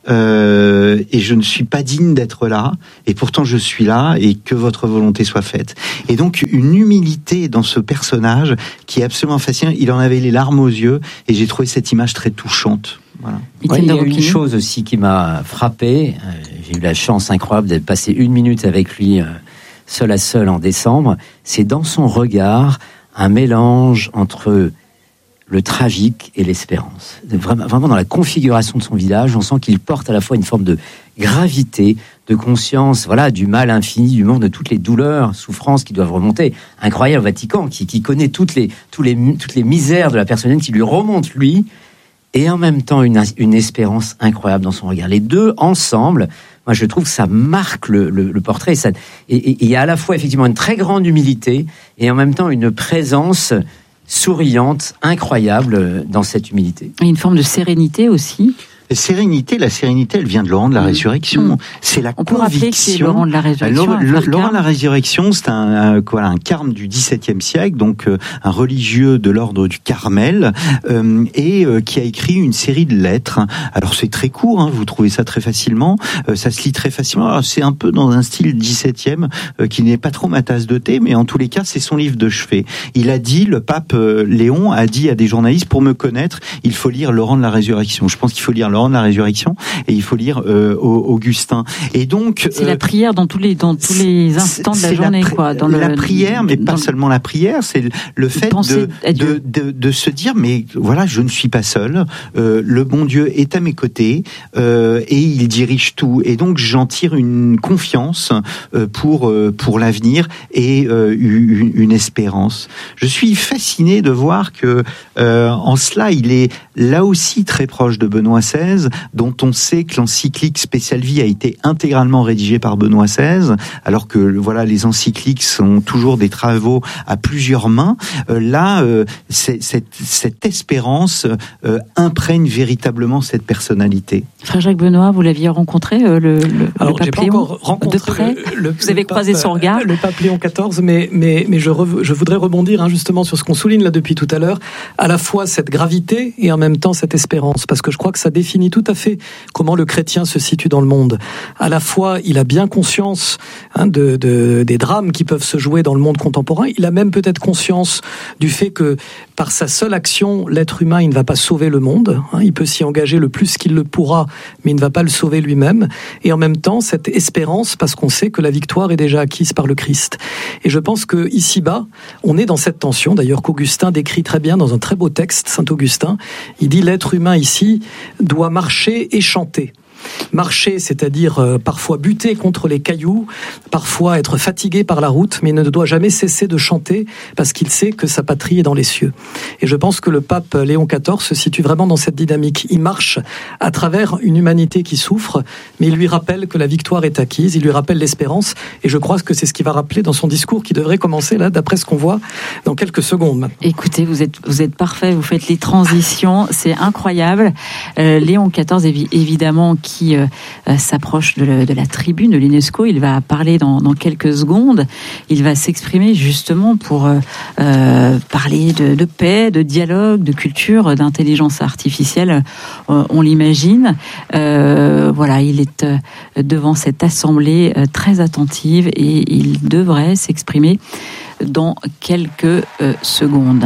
Euh, et je ne suis pas digne d'être là, et pourtant je suis là, et que votre volonté soit faite. Et donc une humilité dans ce personnage qui est absolument fascinant. Il en avait les larmes aux yeux, et j'ai trouvé cette image très touchante. Voilà. Ouais, il y a une chose aussi qui m'a frappé. Euh, j'ai eu la chance incroyable d'être passé une minute avec lui, euh, seul à seul en décembre. C'est dans son regard un mélange entre le tragique et l'espérance. Vraiment, vraiment dans la configuration de son visage, on sent qu'il porte à la fois une forme de gravité, de conscience, voilà, du mal infini du monde, de toutes les douleurs, souffrances qui doivent remonter. Incroyable, Vatican, qui, qui connaît toutes les, tous les, toutes les misères de la personne humaine, qui lui remontent lui, et en même temps une, une espérance incroyable dans son regard. Les deux ensemble, moi je trouve que ça marque le, le, le portrait. Ça, et il y a à la fois effectivement une très grande humilité, et en même temps une présence souriante, incroyable dans cette humilité. Et une forme de sérénité aussi. Sérénité, la sérénité, elle vient de Laurent de la mmh. Résurrection. Mmh. C'est la On conviction. peut rappeler que c'est Laurent de la Résurrection. Laurent, le, Laurent de la Résurrection, c'est un, euh, voilà, un carme du dix-septième siècle, donc euh, un religieux de l'ordre du Carmel, euh, et euh, qui a écrit une série de lettres. Alors c'est très court, hein, vous trouvez ça très facilement, euh, ça se lit très facilement. Alors, c'est un peu dans un style dix-septième euh, qui n'est pas trop ma tasse de thé, mais en tous les cas, c'est son livre de chevet. Il a dit, le pape euh, Léon a dit à des journalistes, pour me connaître, il faut lire Laurent de la Résurrection. Je pense qu'il faut lire Laurent de la Résurrection, et il faut lire euh, Augustin. Et donc c'est euh, la prière dans tous les dans tous les instants de la journée, la, quoi. Dans la le, prière, mais pas le, seulement la prière, c'est le fait de de, de de se dire, mais voilà, je ne suis pas seul. Euh, le bon Dieu est à mes côtés, euh, et il dirige tout. Et donc j'en tire une confiance euh, pour euh, pour l'avenir et euh, une, une espérance. Je suis fasciné de voir que euh, en cela, il est là aussi très proche de Benoît seize, dont on sait que l'encyclique Spéciale Vie a été intégralement rédigée par Benoît seize, alors que voilà, les encycliques sont toujours des travaux à plusieurs mains. Euh, là, euh, c'est, cette, cette espérance euh, imprègne véritablement cette personnalité. Frère Jacques Benoît, vous l'aviez rencontré, euh, le, le, alors, le pape j'ai pas Léon, encore rencontré de près. Le, le, vous avez le croisé pape, son regard. Le pape Léon quatorze, mais mais mais je rev, je voudrais rebondir hein, justement sur ce qu'on souligne là depuis tout à l'heure, à la fois cette gravité et en même temps cette espérance, parce que je crois que ça définit tout à fait comment le chrétien se situe dans le monde. À la fois, il a bien conscience hein, de, de, des drames qui peuvent se jouer dans le monde contemporain. Il a même peut-être conscience du fait que par sa seule action, l'être humain, il ne va pas sauver le monde. Hein, il peut s'y engager le plus qu'il le pourra, mais il ne va pas le sauver lui-même. Et en même temps, cette espérance, parce qu'on sait que la victoire est déjà acquise par le Christ. Et je pense que ici-bas, on est dans cette tension, d'ailleurs qu'Augustin décrit très bien dans un très beau texte, Saint Augustin. Il dit l'être humain ici doit marcher et chanter. Marcher, c'est-à-dire euh, parfois buter contre les cailloux, parfois être fatigué par la route, mais il ne doit jamais cesser de chanter parce qu'il sait que sa patrie est dans les cieux. Et je pense que le pape Léon quatorze se situe vraiment dans cette dynamique. Il marche à travers une humanité qui souffre, mais il lui rappelle que la victoire est acquise, il lui rappelle l'espérance, et je crois que c'est ce qu'il va rappeler dans son discours qui devrait commencer là, d'après ce qu'on voit dans quelques secondes maintenant. Écoutez, vous êtes, vous êtes parfait, vous faites les transitions, c'est incroyable. Euh, Léon quatorze, évi- évidemment, qui qui euh, s'approche de, le, de la tribune de l'UNESCO. Il va parler dans, dans quelques secondes. Il va s'exprimer justement pour euh, euh, parler de, de paix, de dialogue, de culture, d'intelligence artificielle. Euh, on l'imagine. Euh, voilà, il est euh, devant cette assemblée euh, très attentive et il devrait s'exprimer dans quelques euh, secondes.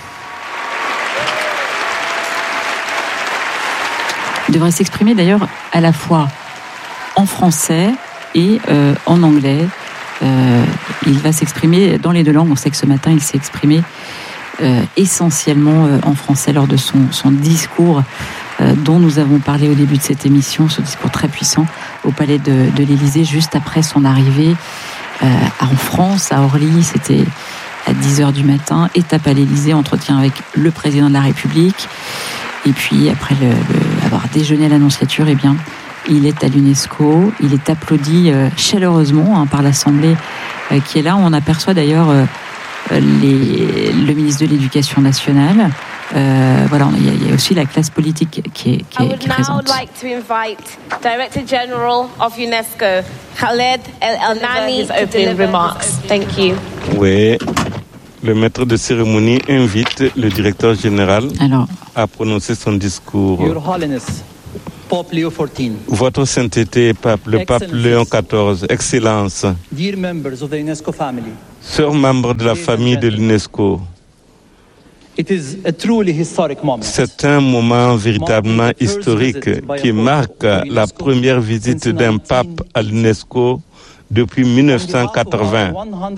Il devrait s'exprimer d'ailleurs à la fois en français et euh, en anglais. Euh, il va s'exprimer dans les deux langues. On sait que ce matin, il s'est exprimé euh, essentiellement euh, en français lors de son, son discours euh, dont nous avons parlé au début de cette émission, ce discours très puissant au palais de, de l'Élysée, juste après son arrivée euh, en France, à Orly. C'était à dix heures du matin, étape à l'Élysée, entretien avec le président de la République. Et puis, après le, le, avoir déjeuné à l'Annonciature, eh bien, il est à l'UNESCO. Il est applaudi euh, chaleureusement hein, par l'Assemblée euh, qui est là. On aperçoit d'ailleurs euh, les, le ministre de l'Éducation nationale. Euh, voilà, il y, a, il y a aussi la classe politique qui est, qui est, qui est présente. I would now like to invite Director General of UNESCO, Khaled El-Elnani, to opening remarks. Thank you. Oui. Le maître de cérémonie invite le directeur général Alors, à prononcer son discours. Your Holiness, Pope Leo fourteenth. Votre sainteté, pape, le pape Léon quatorze, Excellence, Dear members of the UNESCO family, sœurs membres de la famille de l'UNESCO, it is a truly historic moment. c'est un moment véritablement historique qui marque la première visite d'un pape à l'UNESCO depuis mille neuf cent quatre-vingts.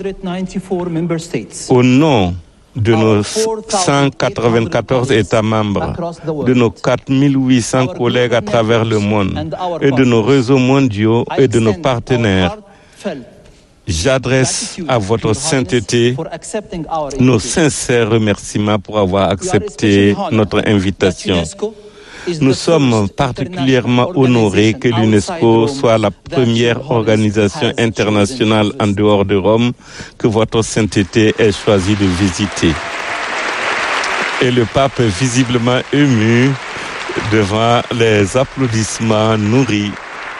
Au nom de nos cent quatre-vingt-quatorze États membres, de nos quatre mille huit cents collègues à travers le monde et de nos réseaux mondiaux et de nos partenaires, j'adresse à votre sainteté nos sincères remerciements pour avoir accepté notre invitation. Nous sommes particulièrement honorés que l'UNESCO soit la première organisation internationale en dehors de Rome que votre sainteté ait choisi de visiter. Et le pape est visiblement ému devant les applaudissements nourris.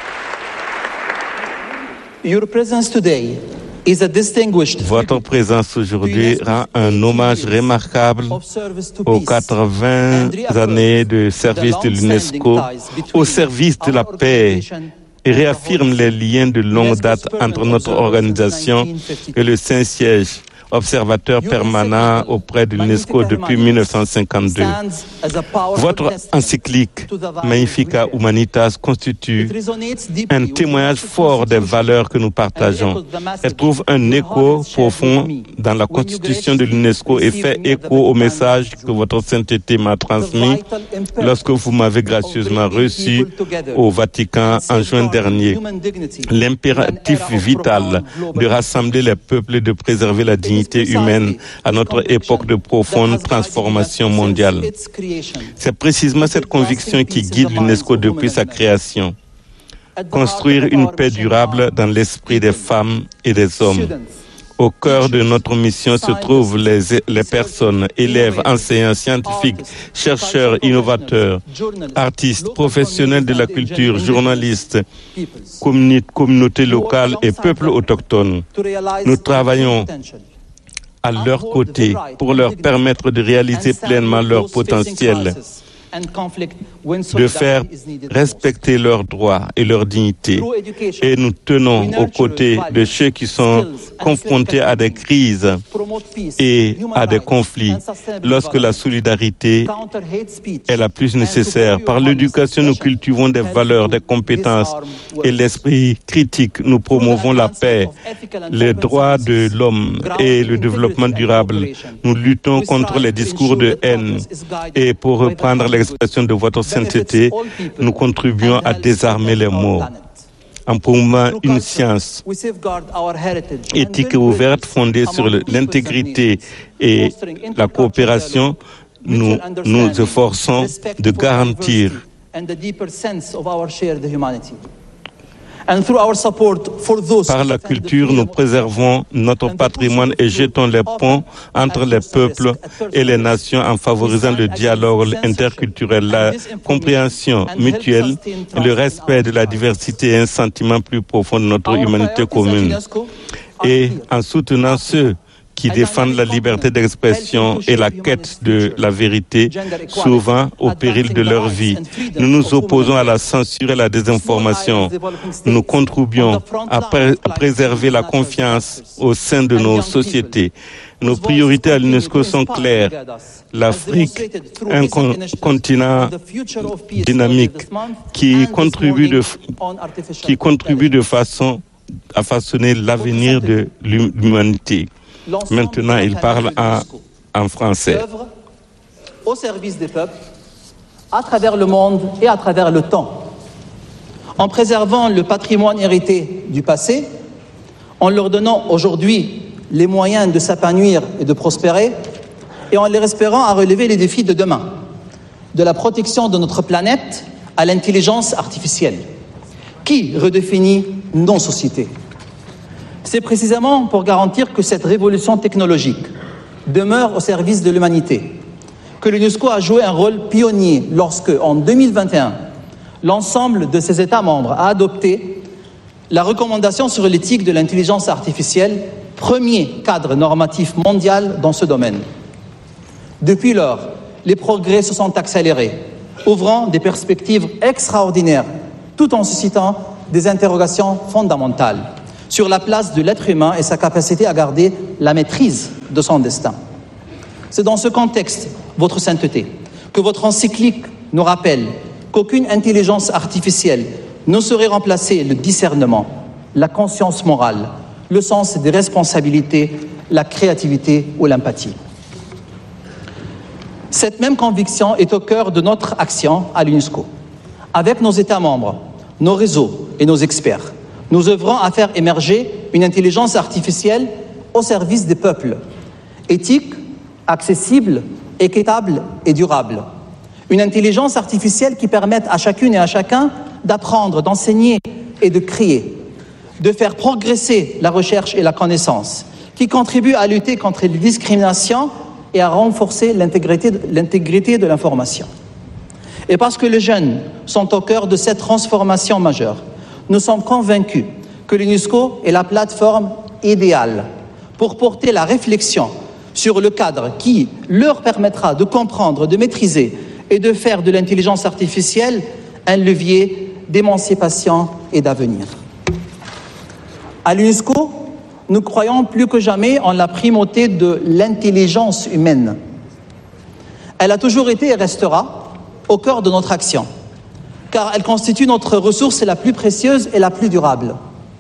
Your presence today is a distinguished Votre présence aujourd'hui rend un hommage remarquable aux quatre-vingts années de service de l'UNESCO au service de la paix et réaffirme les liens de longue date entre notre organisation et le Saint-Siège, observateur permanent auprès de l'UNESCO depuis mille neuf cent cinquante-deux. Votre encyclique Magnificat Humanitas constitue un témoignage fort des valeurs que nous partageons. Elle trouve un écho profond dans la constitution de l'UNESCO et fait écho au message que votre sainteté m'a transmis lorsque vous m'avez gracieusement reçu au Vatican en juin dernier. L'impératif vital de rassembler les peuples et de préserver la dignité humaine à notre époque de profonde transformation mondiale. C'est précisément cette conviction qui guide l'UNESCO depuis sa création. Construire une paix durable dans l'esprit des femmes et des hommes. Au cœur de notre mission se trouvent les, les personnes, élèves, enseignants, scientifiques, chercheurs, innovateurs, artistes, professionnels de la culture, journalistes, communi- communautés locales et peuples autochtones. Nous travaillons à leur côté pour leur permettre de réaliser pleinement leur potentiel, de faire respecter leurs droits et leur dignité. Et nous tenons aux côtés de ceux qui sont confrontés à des crises et à des conflits lorsque la solidarité est la plus nécessaire. Par l'éducation, nous cultivons des valeurs, des compétences et l'esprit critique. Nous promouvons la paix, les droits de l'homme et le développement durable. Nous luttons contre les discours de haine. Et pour reprendre l'expression de votre sainteté, nous contribuons à désarmer les mots. En promouvant une science éthique et ouverte fondée sur l'intégrité et la coopération, nous nous efforçons de garantir par la culture, nous préservons notre patrimoine et jetons les ponts entre les peuples et les nations en favorisant le dialogue interculturel, la compréhension mutuelle, le respect de la diversité et un sentiment plus profond de notre humanité commune. Et en soutenant ceux qui défendent la liberté d'expression et la quête de la vérité, souvent au péril de leur vie. Nous nous opposons à la censure et à la désinformation. Nous contribuons à, pré- à préserver la confiance au sein de nos sociétés. Nos priorités à l'UNESCO sont claires. L'Afrique, un con- continent dynamique qui contribue de, qui contribue de façon à façonner l'avenir de l'humanité. Maintenant, il parle en, en français. Au service des peuples, à travers le monde et à travers le temps. En préservant le patrimoine hérité du passé, en leur donnant aujourd'hui les moyens de s'épanouir et de prospérer, et en les espérant à relever les défis de demain, de la protection de notre planète à l'intelligence artificielle, qui redéfinit nos sociétés. C'est précisément pour garantir que cette révolution technologique demeure au service de l'humanité que l'UNESCO a joué un rôle pionnier lorsque, en deux mille vingt et un, l'ensemble de ses États membres a adopté la recommandation sur l'éthique de l'intelligence artificielle, premier cadre normatif mondial dans ce domaine. Depuis lors, les progrès se sont accélérés, ouvrant des perspectives extraordinaires, tout en suscitant des interrogations fondamentales sur la place de l'être humain et sa capacité à garder la maîtrise de son destin. C'est dans ce contexte, votre sainteté, que votre encyclique nous rappelle qu'aucune intelligence artificielle ne saurait remplacer le discernement, la conscience morale, le sens des responsabilités, la créativité ou l'empathie. Cette même conviction est au cœur de notre action à l'UNESCO. Avec nos États membres, nos réseaux et nos experts, nous œuvrons à faire émerger une intelligence artificielle au service des peuples, éthique, accessible, équitable et durable. Une intelligence artificielle qui permette à chacune et à chacun d'apprendre, d'enseigner et de créer, de faire progresser la recherche et la connaissance, qui contribue à lutter contre les discriminations et à renforcer l'intégrité, l'intégrité de l'information. Et parce que les jeunes sont au cœur de cette transformation majeure, nous sommes convaincus que l'UNESCO est la plateforme idéale pour porter la réflexion sur le cadre qui leur permettra de comprendre, de maîtriser et de faire de l'intelligence artificielle un levier d'émancipation et d'avenir. À l'UNESCO, nous croyons plus que jamais en la primauté de l'intelligence humaine. Elle a toujours été et restera au cœur de notre action, car elle constitue notre ressource la plus précieuse et la plus durable.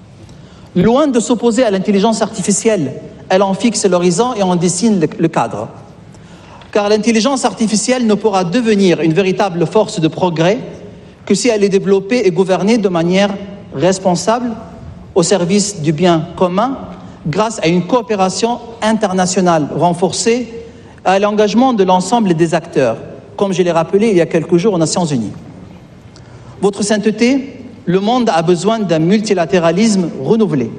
Loin de s'opposer à l'intelligence artificielle, elle en fixe l'horizon et en dessine le cadre. Car l'intelligence artificielle ne pourra devenir une véritable force de progrès que si elle est développée et gouvernée de manière responsable au service du bien commun, grâce à une coopération internationale renforcée et à l'engagement de l'ensemble des acteurs, comme je l'ai rappelé il y a quelques jours aux Nations Unies. Votre sainteté, le monde a besoin d'un multilatéralisme renouvelé,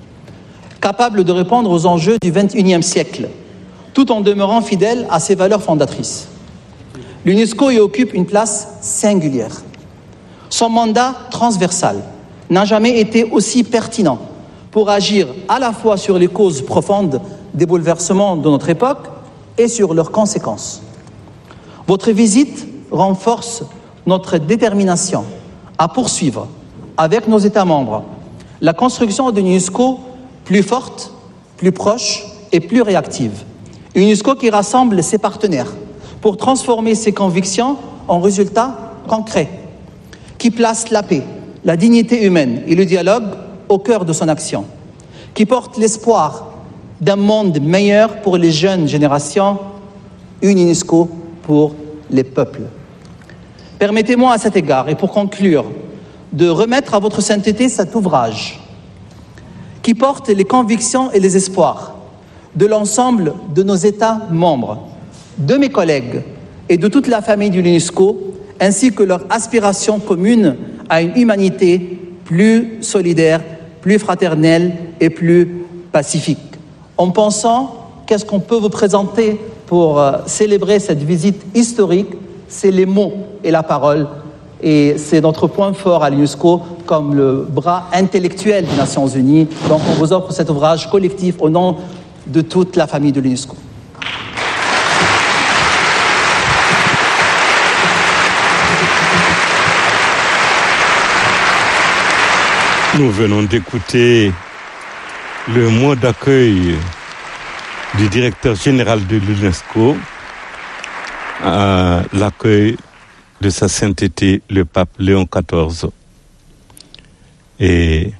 capable de répondre aux enjeux du vingt et unième siècle, tout en demeurant fidèle à ses valeurs fondatrices. L'UNESCO y occupe une place singulière. Son mandat transversal n'a jamais été aussi pertinent pour agir à la fois sur les causes profondes des bouleversements de notre époque et sur leurs conséquences. Votre visite renforce notre détermination à poursuivre, avec nos États membres, la construction d'une UNESCO plus forte, plus proche et plus réactive. Une UNESCO qui rassemble ses partenaires pour transformer ses convictions en résultats concrets, qui place la paix, la dignité humaine et le dialogue au cœur de son action, qui porte l'espoir d'un monde meilleur pour les jeunes générations, une UNESCO pour les peuples. Permettez-moi à cet égard, et pour conclure, de remettre à votre sainteté cet ouvrage qui porte les convictions et les espoirs de l'ensemble de nos États membres, de mes collègues et de toute la famille de l'UNESCO, ainsi que leur aspiration commune à une humanité plus solidaire, plus fraternelle et plus pacifique. En pensant, qu'est-ce qu'on peut vous présenter pour euh, célébrer cette visite historique? C'est les mots et la parole. Et c'est notre point fort à l'UNESCO comme le bras intellectuel des Nations Unies. Donc on vous offre cet ouvrage collectif au nom de toute la famille de l'UNESCO. Nous venons d'écouter le mot d'accueil du directeur général de l'UNESCO à l'accueil de sa sainteté, le pape Léon quatorze. Et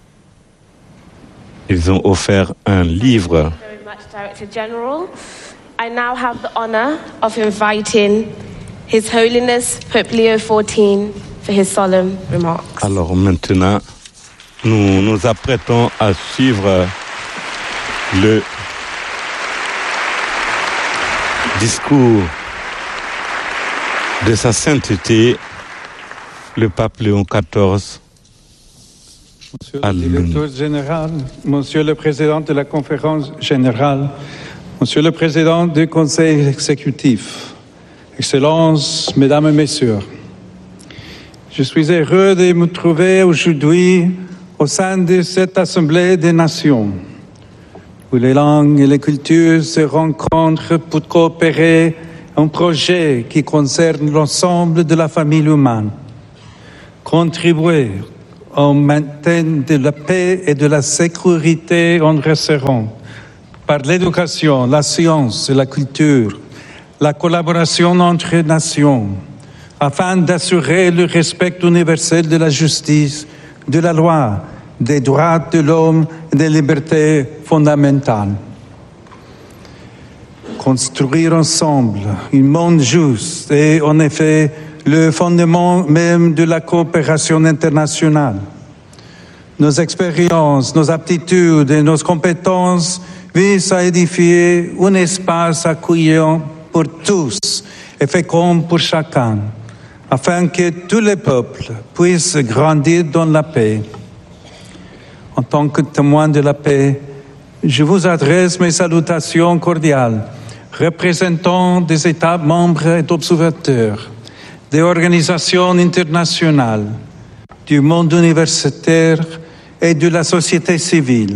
ils ont offert un livre I now have the honor of inviting His Holiness Pope Leo fourteenth for his solemn remarks. Alors maintenant, nous nous apprêtons à suivre le discours de sa sainteté, le pape Léon quatorze. Monsieur le directeur général, Monsieur le président de la conférence générale, Monsieur le président du conseil exécutif, Excellences, Mesdames et Messieurs, je suis heureux de me trouver aujourd'hui au sein de cette Assemblée des Nations, où les langues et les cultures se rencontrent pour coopérer à un projet qui concerne l'ensemble de la famille humaine, contribuer au maintien de la paix et de la sécurité en resserrant, par l'éducation, la science et la culture, la collaboration entre nations, afin d'assurer le respect universel de la justice, de la loi, des droits de l'homme et des libertés fondamentales. Construire ensemble un monde juste est en effet le fondement même de la coopération internationale. Nos expériences, nos aptitudes et nos compétences visent à édifier un espace accueillant pour tous et fécond pour chacun, afin que tous les peuples puissent grandir dans la paix. En tant que témoin de la paix, je vous adresse mes salutations cordiales, représentant des États membres et observateurs, des organisations internationales, du monde universitaire et de la société civile.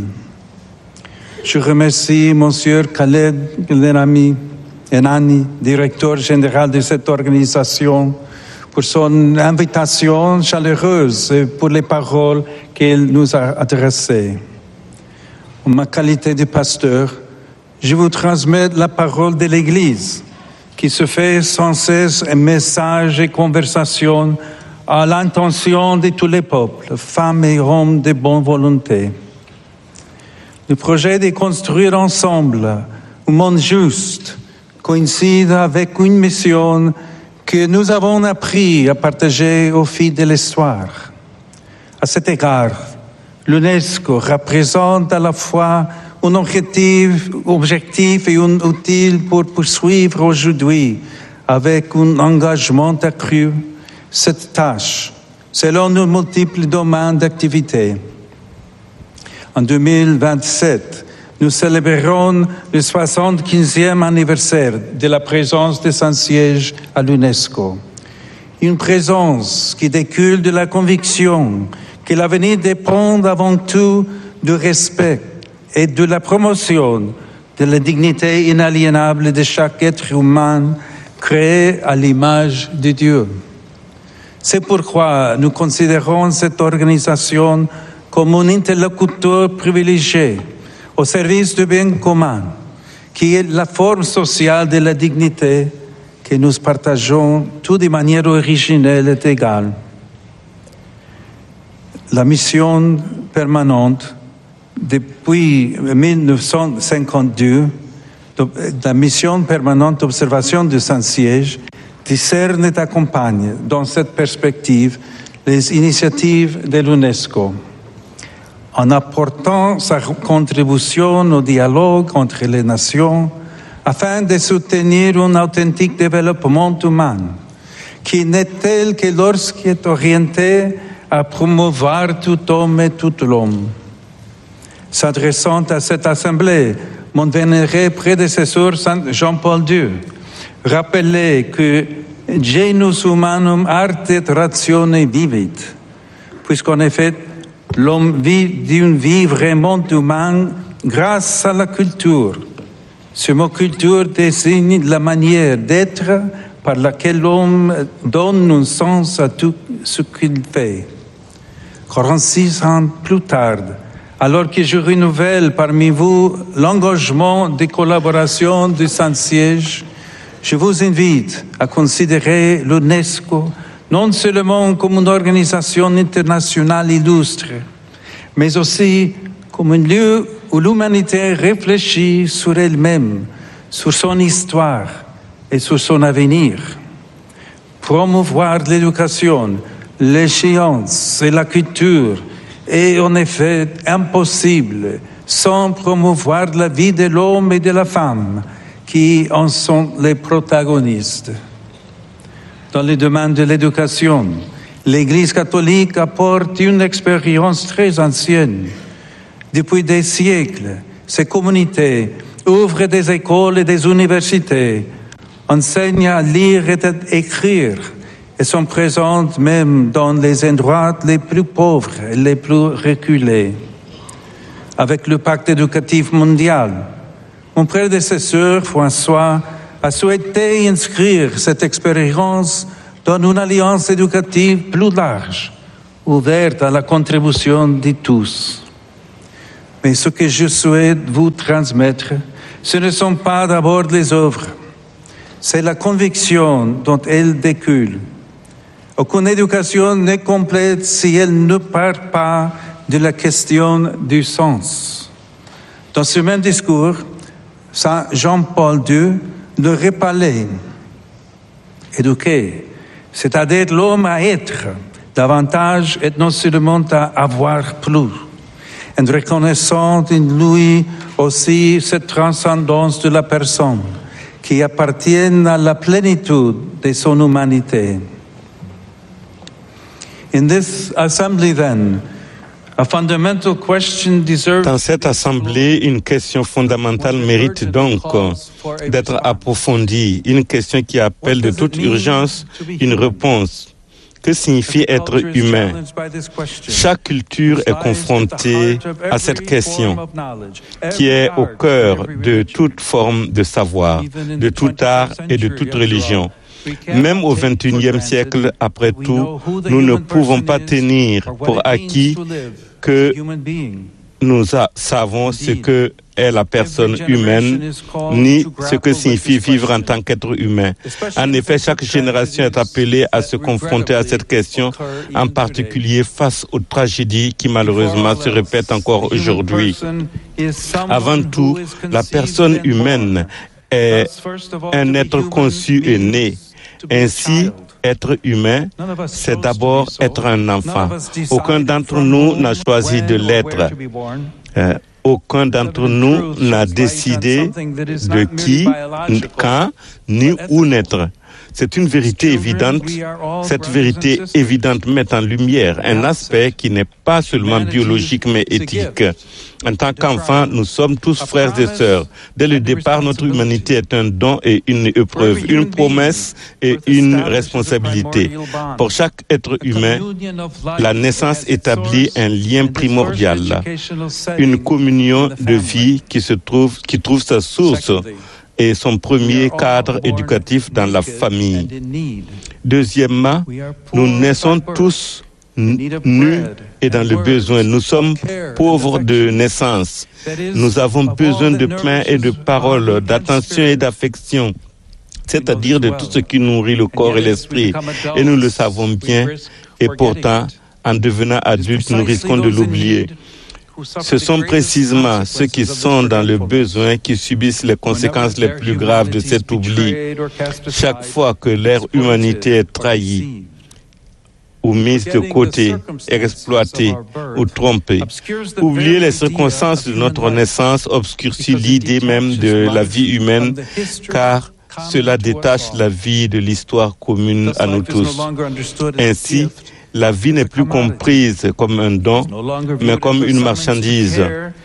Je remercie Monsieur Khaled Elnamy, Enani, directeur général de cette organisation, pour son invitation chaleureuse et pour les paroles qu'il nous a adressées. En ma qualité de pasteur, je vous transmets la parole de l'Église, qui se fait sans cesse un message et conversation à l'intention de tous les peuples, femmes et hommes de bonne volonté. Le projet de construire ensemble un monde juste coïncide avec une mission que nous avons appris à partager au fil de l'histoire. À cet égard, l'UNESCO représente à la fois un objectif, objectif et un outil pour poursuivre aujourd'hui, avec un engagement accru, cette tâche, selon nos multiples domaines d'activité. En deux mille vingt-sept, nous célébrerons le soixante-quinzième anniversaire de la présence de Saint-Siège à l'UNESCO. Une présence qui découle de la conviction que l'avenir dépend avant tout du respect et de la promotion de la dignité inaliénable de chaque être humain créé à l'image de Dieu. C'est pourquoi nous considérons cette organisation comme un interlocuteur privilégié au service du bien commun, qui est la forme sociale de la dignité que nous partageons tous de manière originelle et égale. La mission permanente depuis mille neuf cent cinquante-deux, la mission permanente d'observation de Saint-Siège discerne et accompagne dans cette perspective les initiatives de l'UNESCO. En apportant sa contribution au dialogue entre les nations afin de soutenir un authentique développement humain qui n'est tel que lorsqu'il est orienté à promouvoir tout homme et tout l'homme. S'adressant à cette assemblée, mon vénéré prédécesseur Saint Jean-Paul deux rappelait que genus humanum arte et ratione vivit, puisqu'en effet, l'homme vit d'une vie vraiment humaine grâce à la culture. Ce mot culture désigne la manière d'être par laquelle l'homme donne un sens à tout ce qu'il fait. quarante-six ans plus tard, alors que je renouvelle parmi vous l'engagement de collaboration du Saint-Siège, je vous invite à considérer l'UNESCO non seulement comme une organisation internationale illustre, mais aussi comme un lieu où l'humanité réfléchit sur elle-même, sur son histoire et sur son avenir. Promouvoir l'éducation, les sciences et la culture est en effet impossible sans promouvoir la vie de l'homme et de la femme qui en sont les protagonistes. Dans les domaines de l'éducation, l'Église catholique apporte une expérience très ancienne. Depuis des siècles, ces communautés ouvrent des écoles et des universités, enseignent à lire et à écrire, et sont présentes même dans les endroits les plus pauvres et les plus reculés. Avec le pacte éducatif mondial, mon prédécesseur François a souhaité inscrire cette expérience dans une alliance éducative plus large, ouverte à la contribution de tous. Mais ce que je souhaite vous transmettre, ce ne sont pas d'abord les œuvres, c'est la conviction dont elles découlent. Aucune éducation n'est complète si elle ne part pas de la question du sens. Dans ce même discours, Saint Jean-Paul deux le rappelait. Éduquer, c'est-à-dire l'homme à être davantage et non seulement à avoir plus, en reconnaissant en lui aussi cette transcendance de la personne qui appartient à la plénitude de son humanité. In this assembly, then, a fundamental question deserves. Dans cette assemblée, une question fondamentale mérite donc d'être approfondie, une question qui appelle de toute urgence une réponse. Que signifie être humain? Chaque culture est confrontée à cette question, qui est au cœur de toute forme de savoir, de tout art et de toute religion. Même au vingt et unième siècle, après tout, nous ne pouvons pas tenir pour acquis que nous a, savons ce que est la personne humaine, ni ce que signifie vivre en tant qu'être humain. En effet, chaque génération est appelée à se confronter à cette question, en particulier face aux tragédies qui malheureusement se répètent encore aujourd'hui. Avant tout, la personne humaine est un être conçu et né. Ainsi, être humain, c'est d'abord être un enfant. Aucun d'entre nous n'a choisi de l'être. Euh, aucun d'entre nous n'a décidé de qui, quand, ni où naître. C'est une vérité évidente. Cette vérité évidente met en lumière un aspect qui n'est pas seulement biologique mais éthique. En tant qu'enfants, nous sommes tous frères et sœurs. Dès le départ, notre humanité est un don et une épreuve, une promesse et une responsabilité. Pour chaque être humain, la naissance établit un lien primordial, une communion de vie qui se trouve, qui trouve sa source et son premier cadre éducatif dans la famille. Deuxièmement, nous naissons tous nus et dans le besoin. Nous sommes pauvres de naissance. Nous avons besoin de pain et de paroles, d'attention et d'affection, c'est-à-dire de tout ce qui nourrit le corps et l'esprit. Et nous le savons bien, et pourtant, en devenant adultes, nous risquons de l'oublier. Ce sont précisément ceux qui sont dans le besoin qui subissent les conséquences les plus graves de cet oubli. Chaque fois que leur humanité est trahie, ou mise de côté, exploitée ou trompée. Oublier les circonstances de notre naissance obscurcit l'idée même de la vie humaine, car cela détache la vie de l'histoire commune à nous tous. Ainsi, la vie n'est plus comprise comme un don, mais comme une marchandise.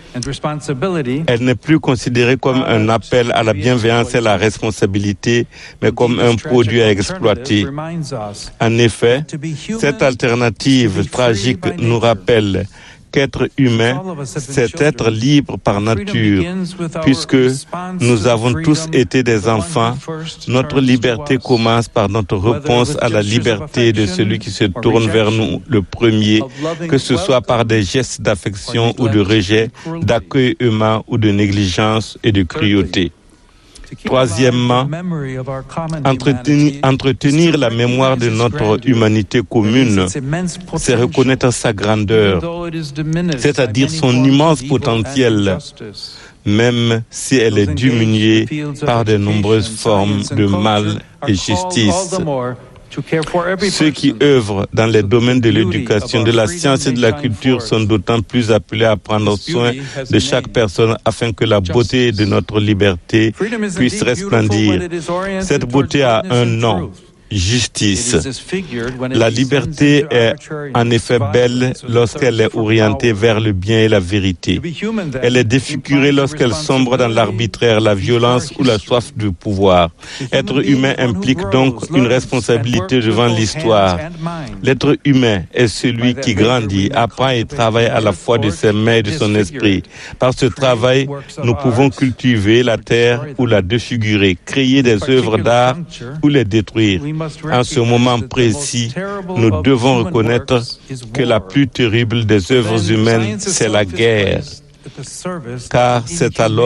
Elle n'est plus considérée comme un appel à la bienveillance et à la responsabilité, mais comme un produit à exploiter. En effet, cette alternative tragique nous rappelle qu'être humain, c'est être libre par nature. Puisque nous avons tous été des enfants, notre liberté commence par notre réponse à la liberté de celui qui se tourne vers nous le premier, que ce soit par des gestes d'affection ou de rejet, d'accueil humain ou de négligence et de cruauté. Troisièmement, entretenir, entretenir la mémoire de notre humanité commune, c'est reconnaître sa grandeur, c'est-à-dire son immense potentiel. même si elle est diminuée par de nombreuses formes de mal et justice. Ceux qui œuvrent dans les domaines de l'éducation, de la science et de la culture sont d'autant plus appelés à prendre soin de chaque personne afin que la beauté de notre liberté puisse resplendir. Cette beauté a un nom. Justice. La liberté est en effet belle lorsqu'elle est orientée vers le bien et la vérité. Elle est défigurée lorsqu'elle sombre dans l'arbitraire, la violence ou la soif du pouvoir. Être humain implique donc une responsabilité devant l'histoire. L'être humain est celui qui grandit, apprend et travaille à la fois de ses mains et de son esprit. Par ce travail, nous pouvons cultiver la terre ou la défigurer, créer des œuvres d'art ou les détruire. En ce moment précis, nous devons reconnaître que la plus terrible des œuvres humaines, c'est la guerre, car c'est alors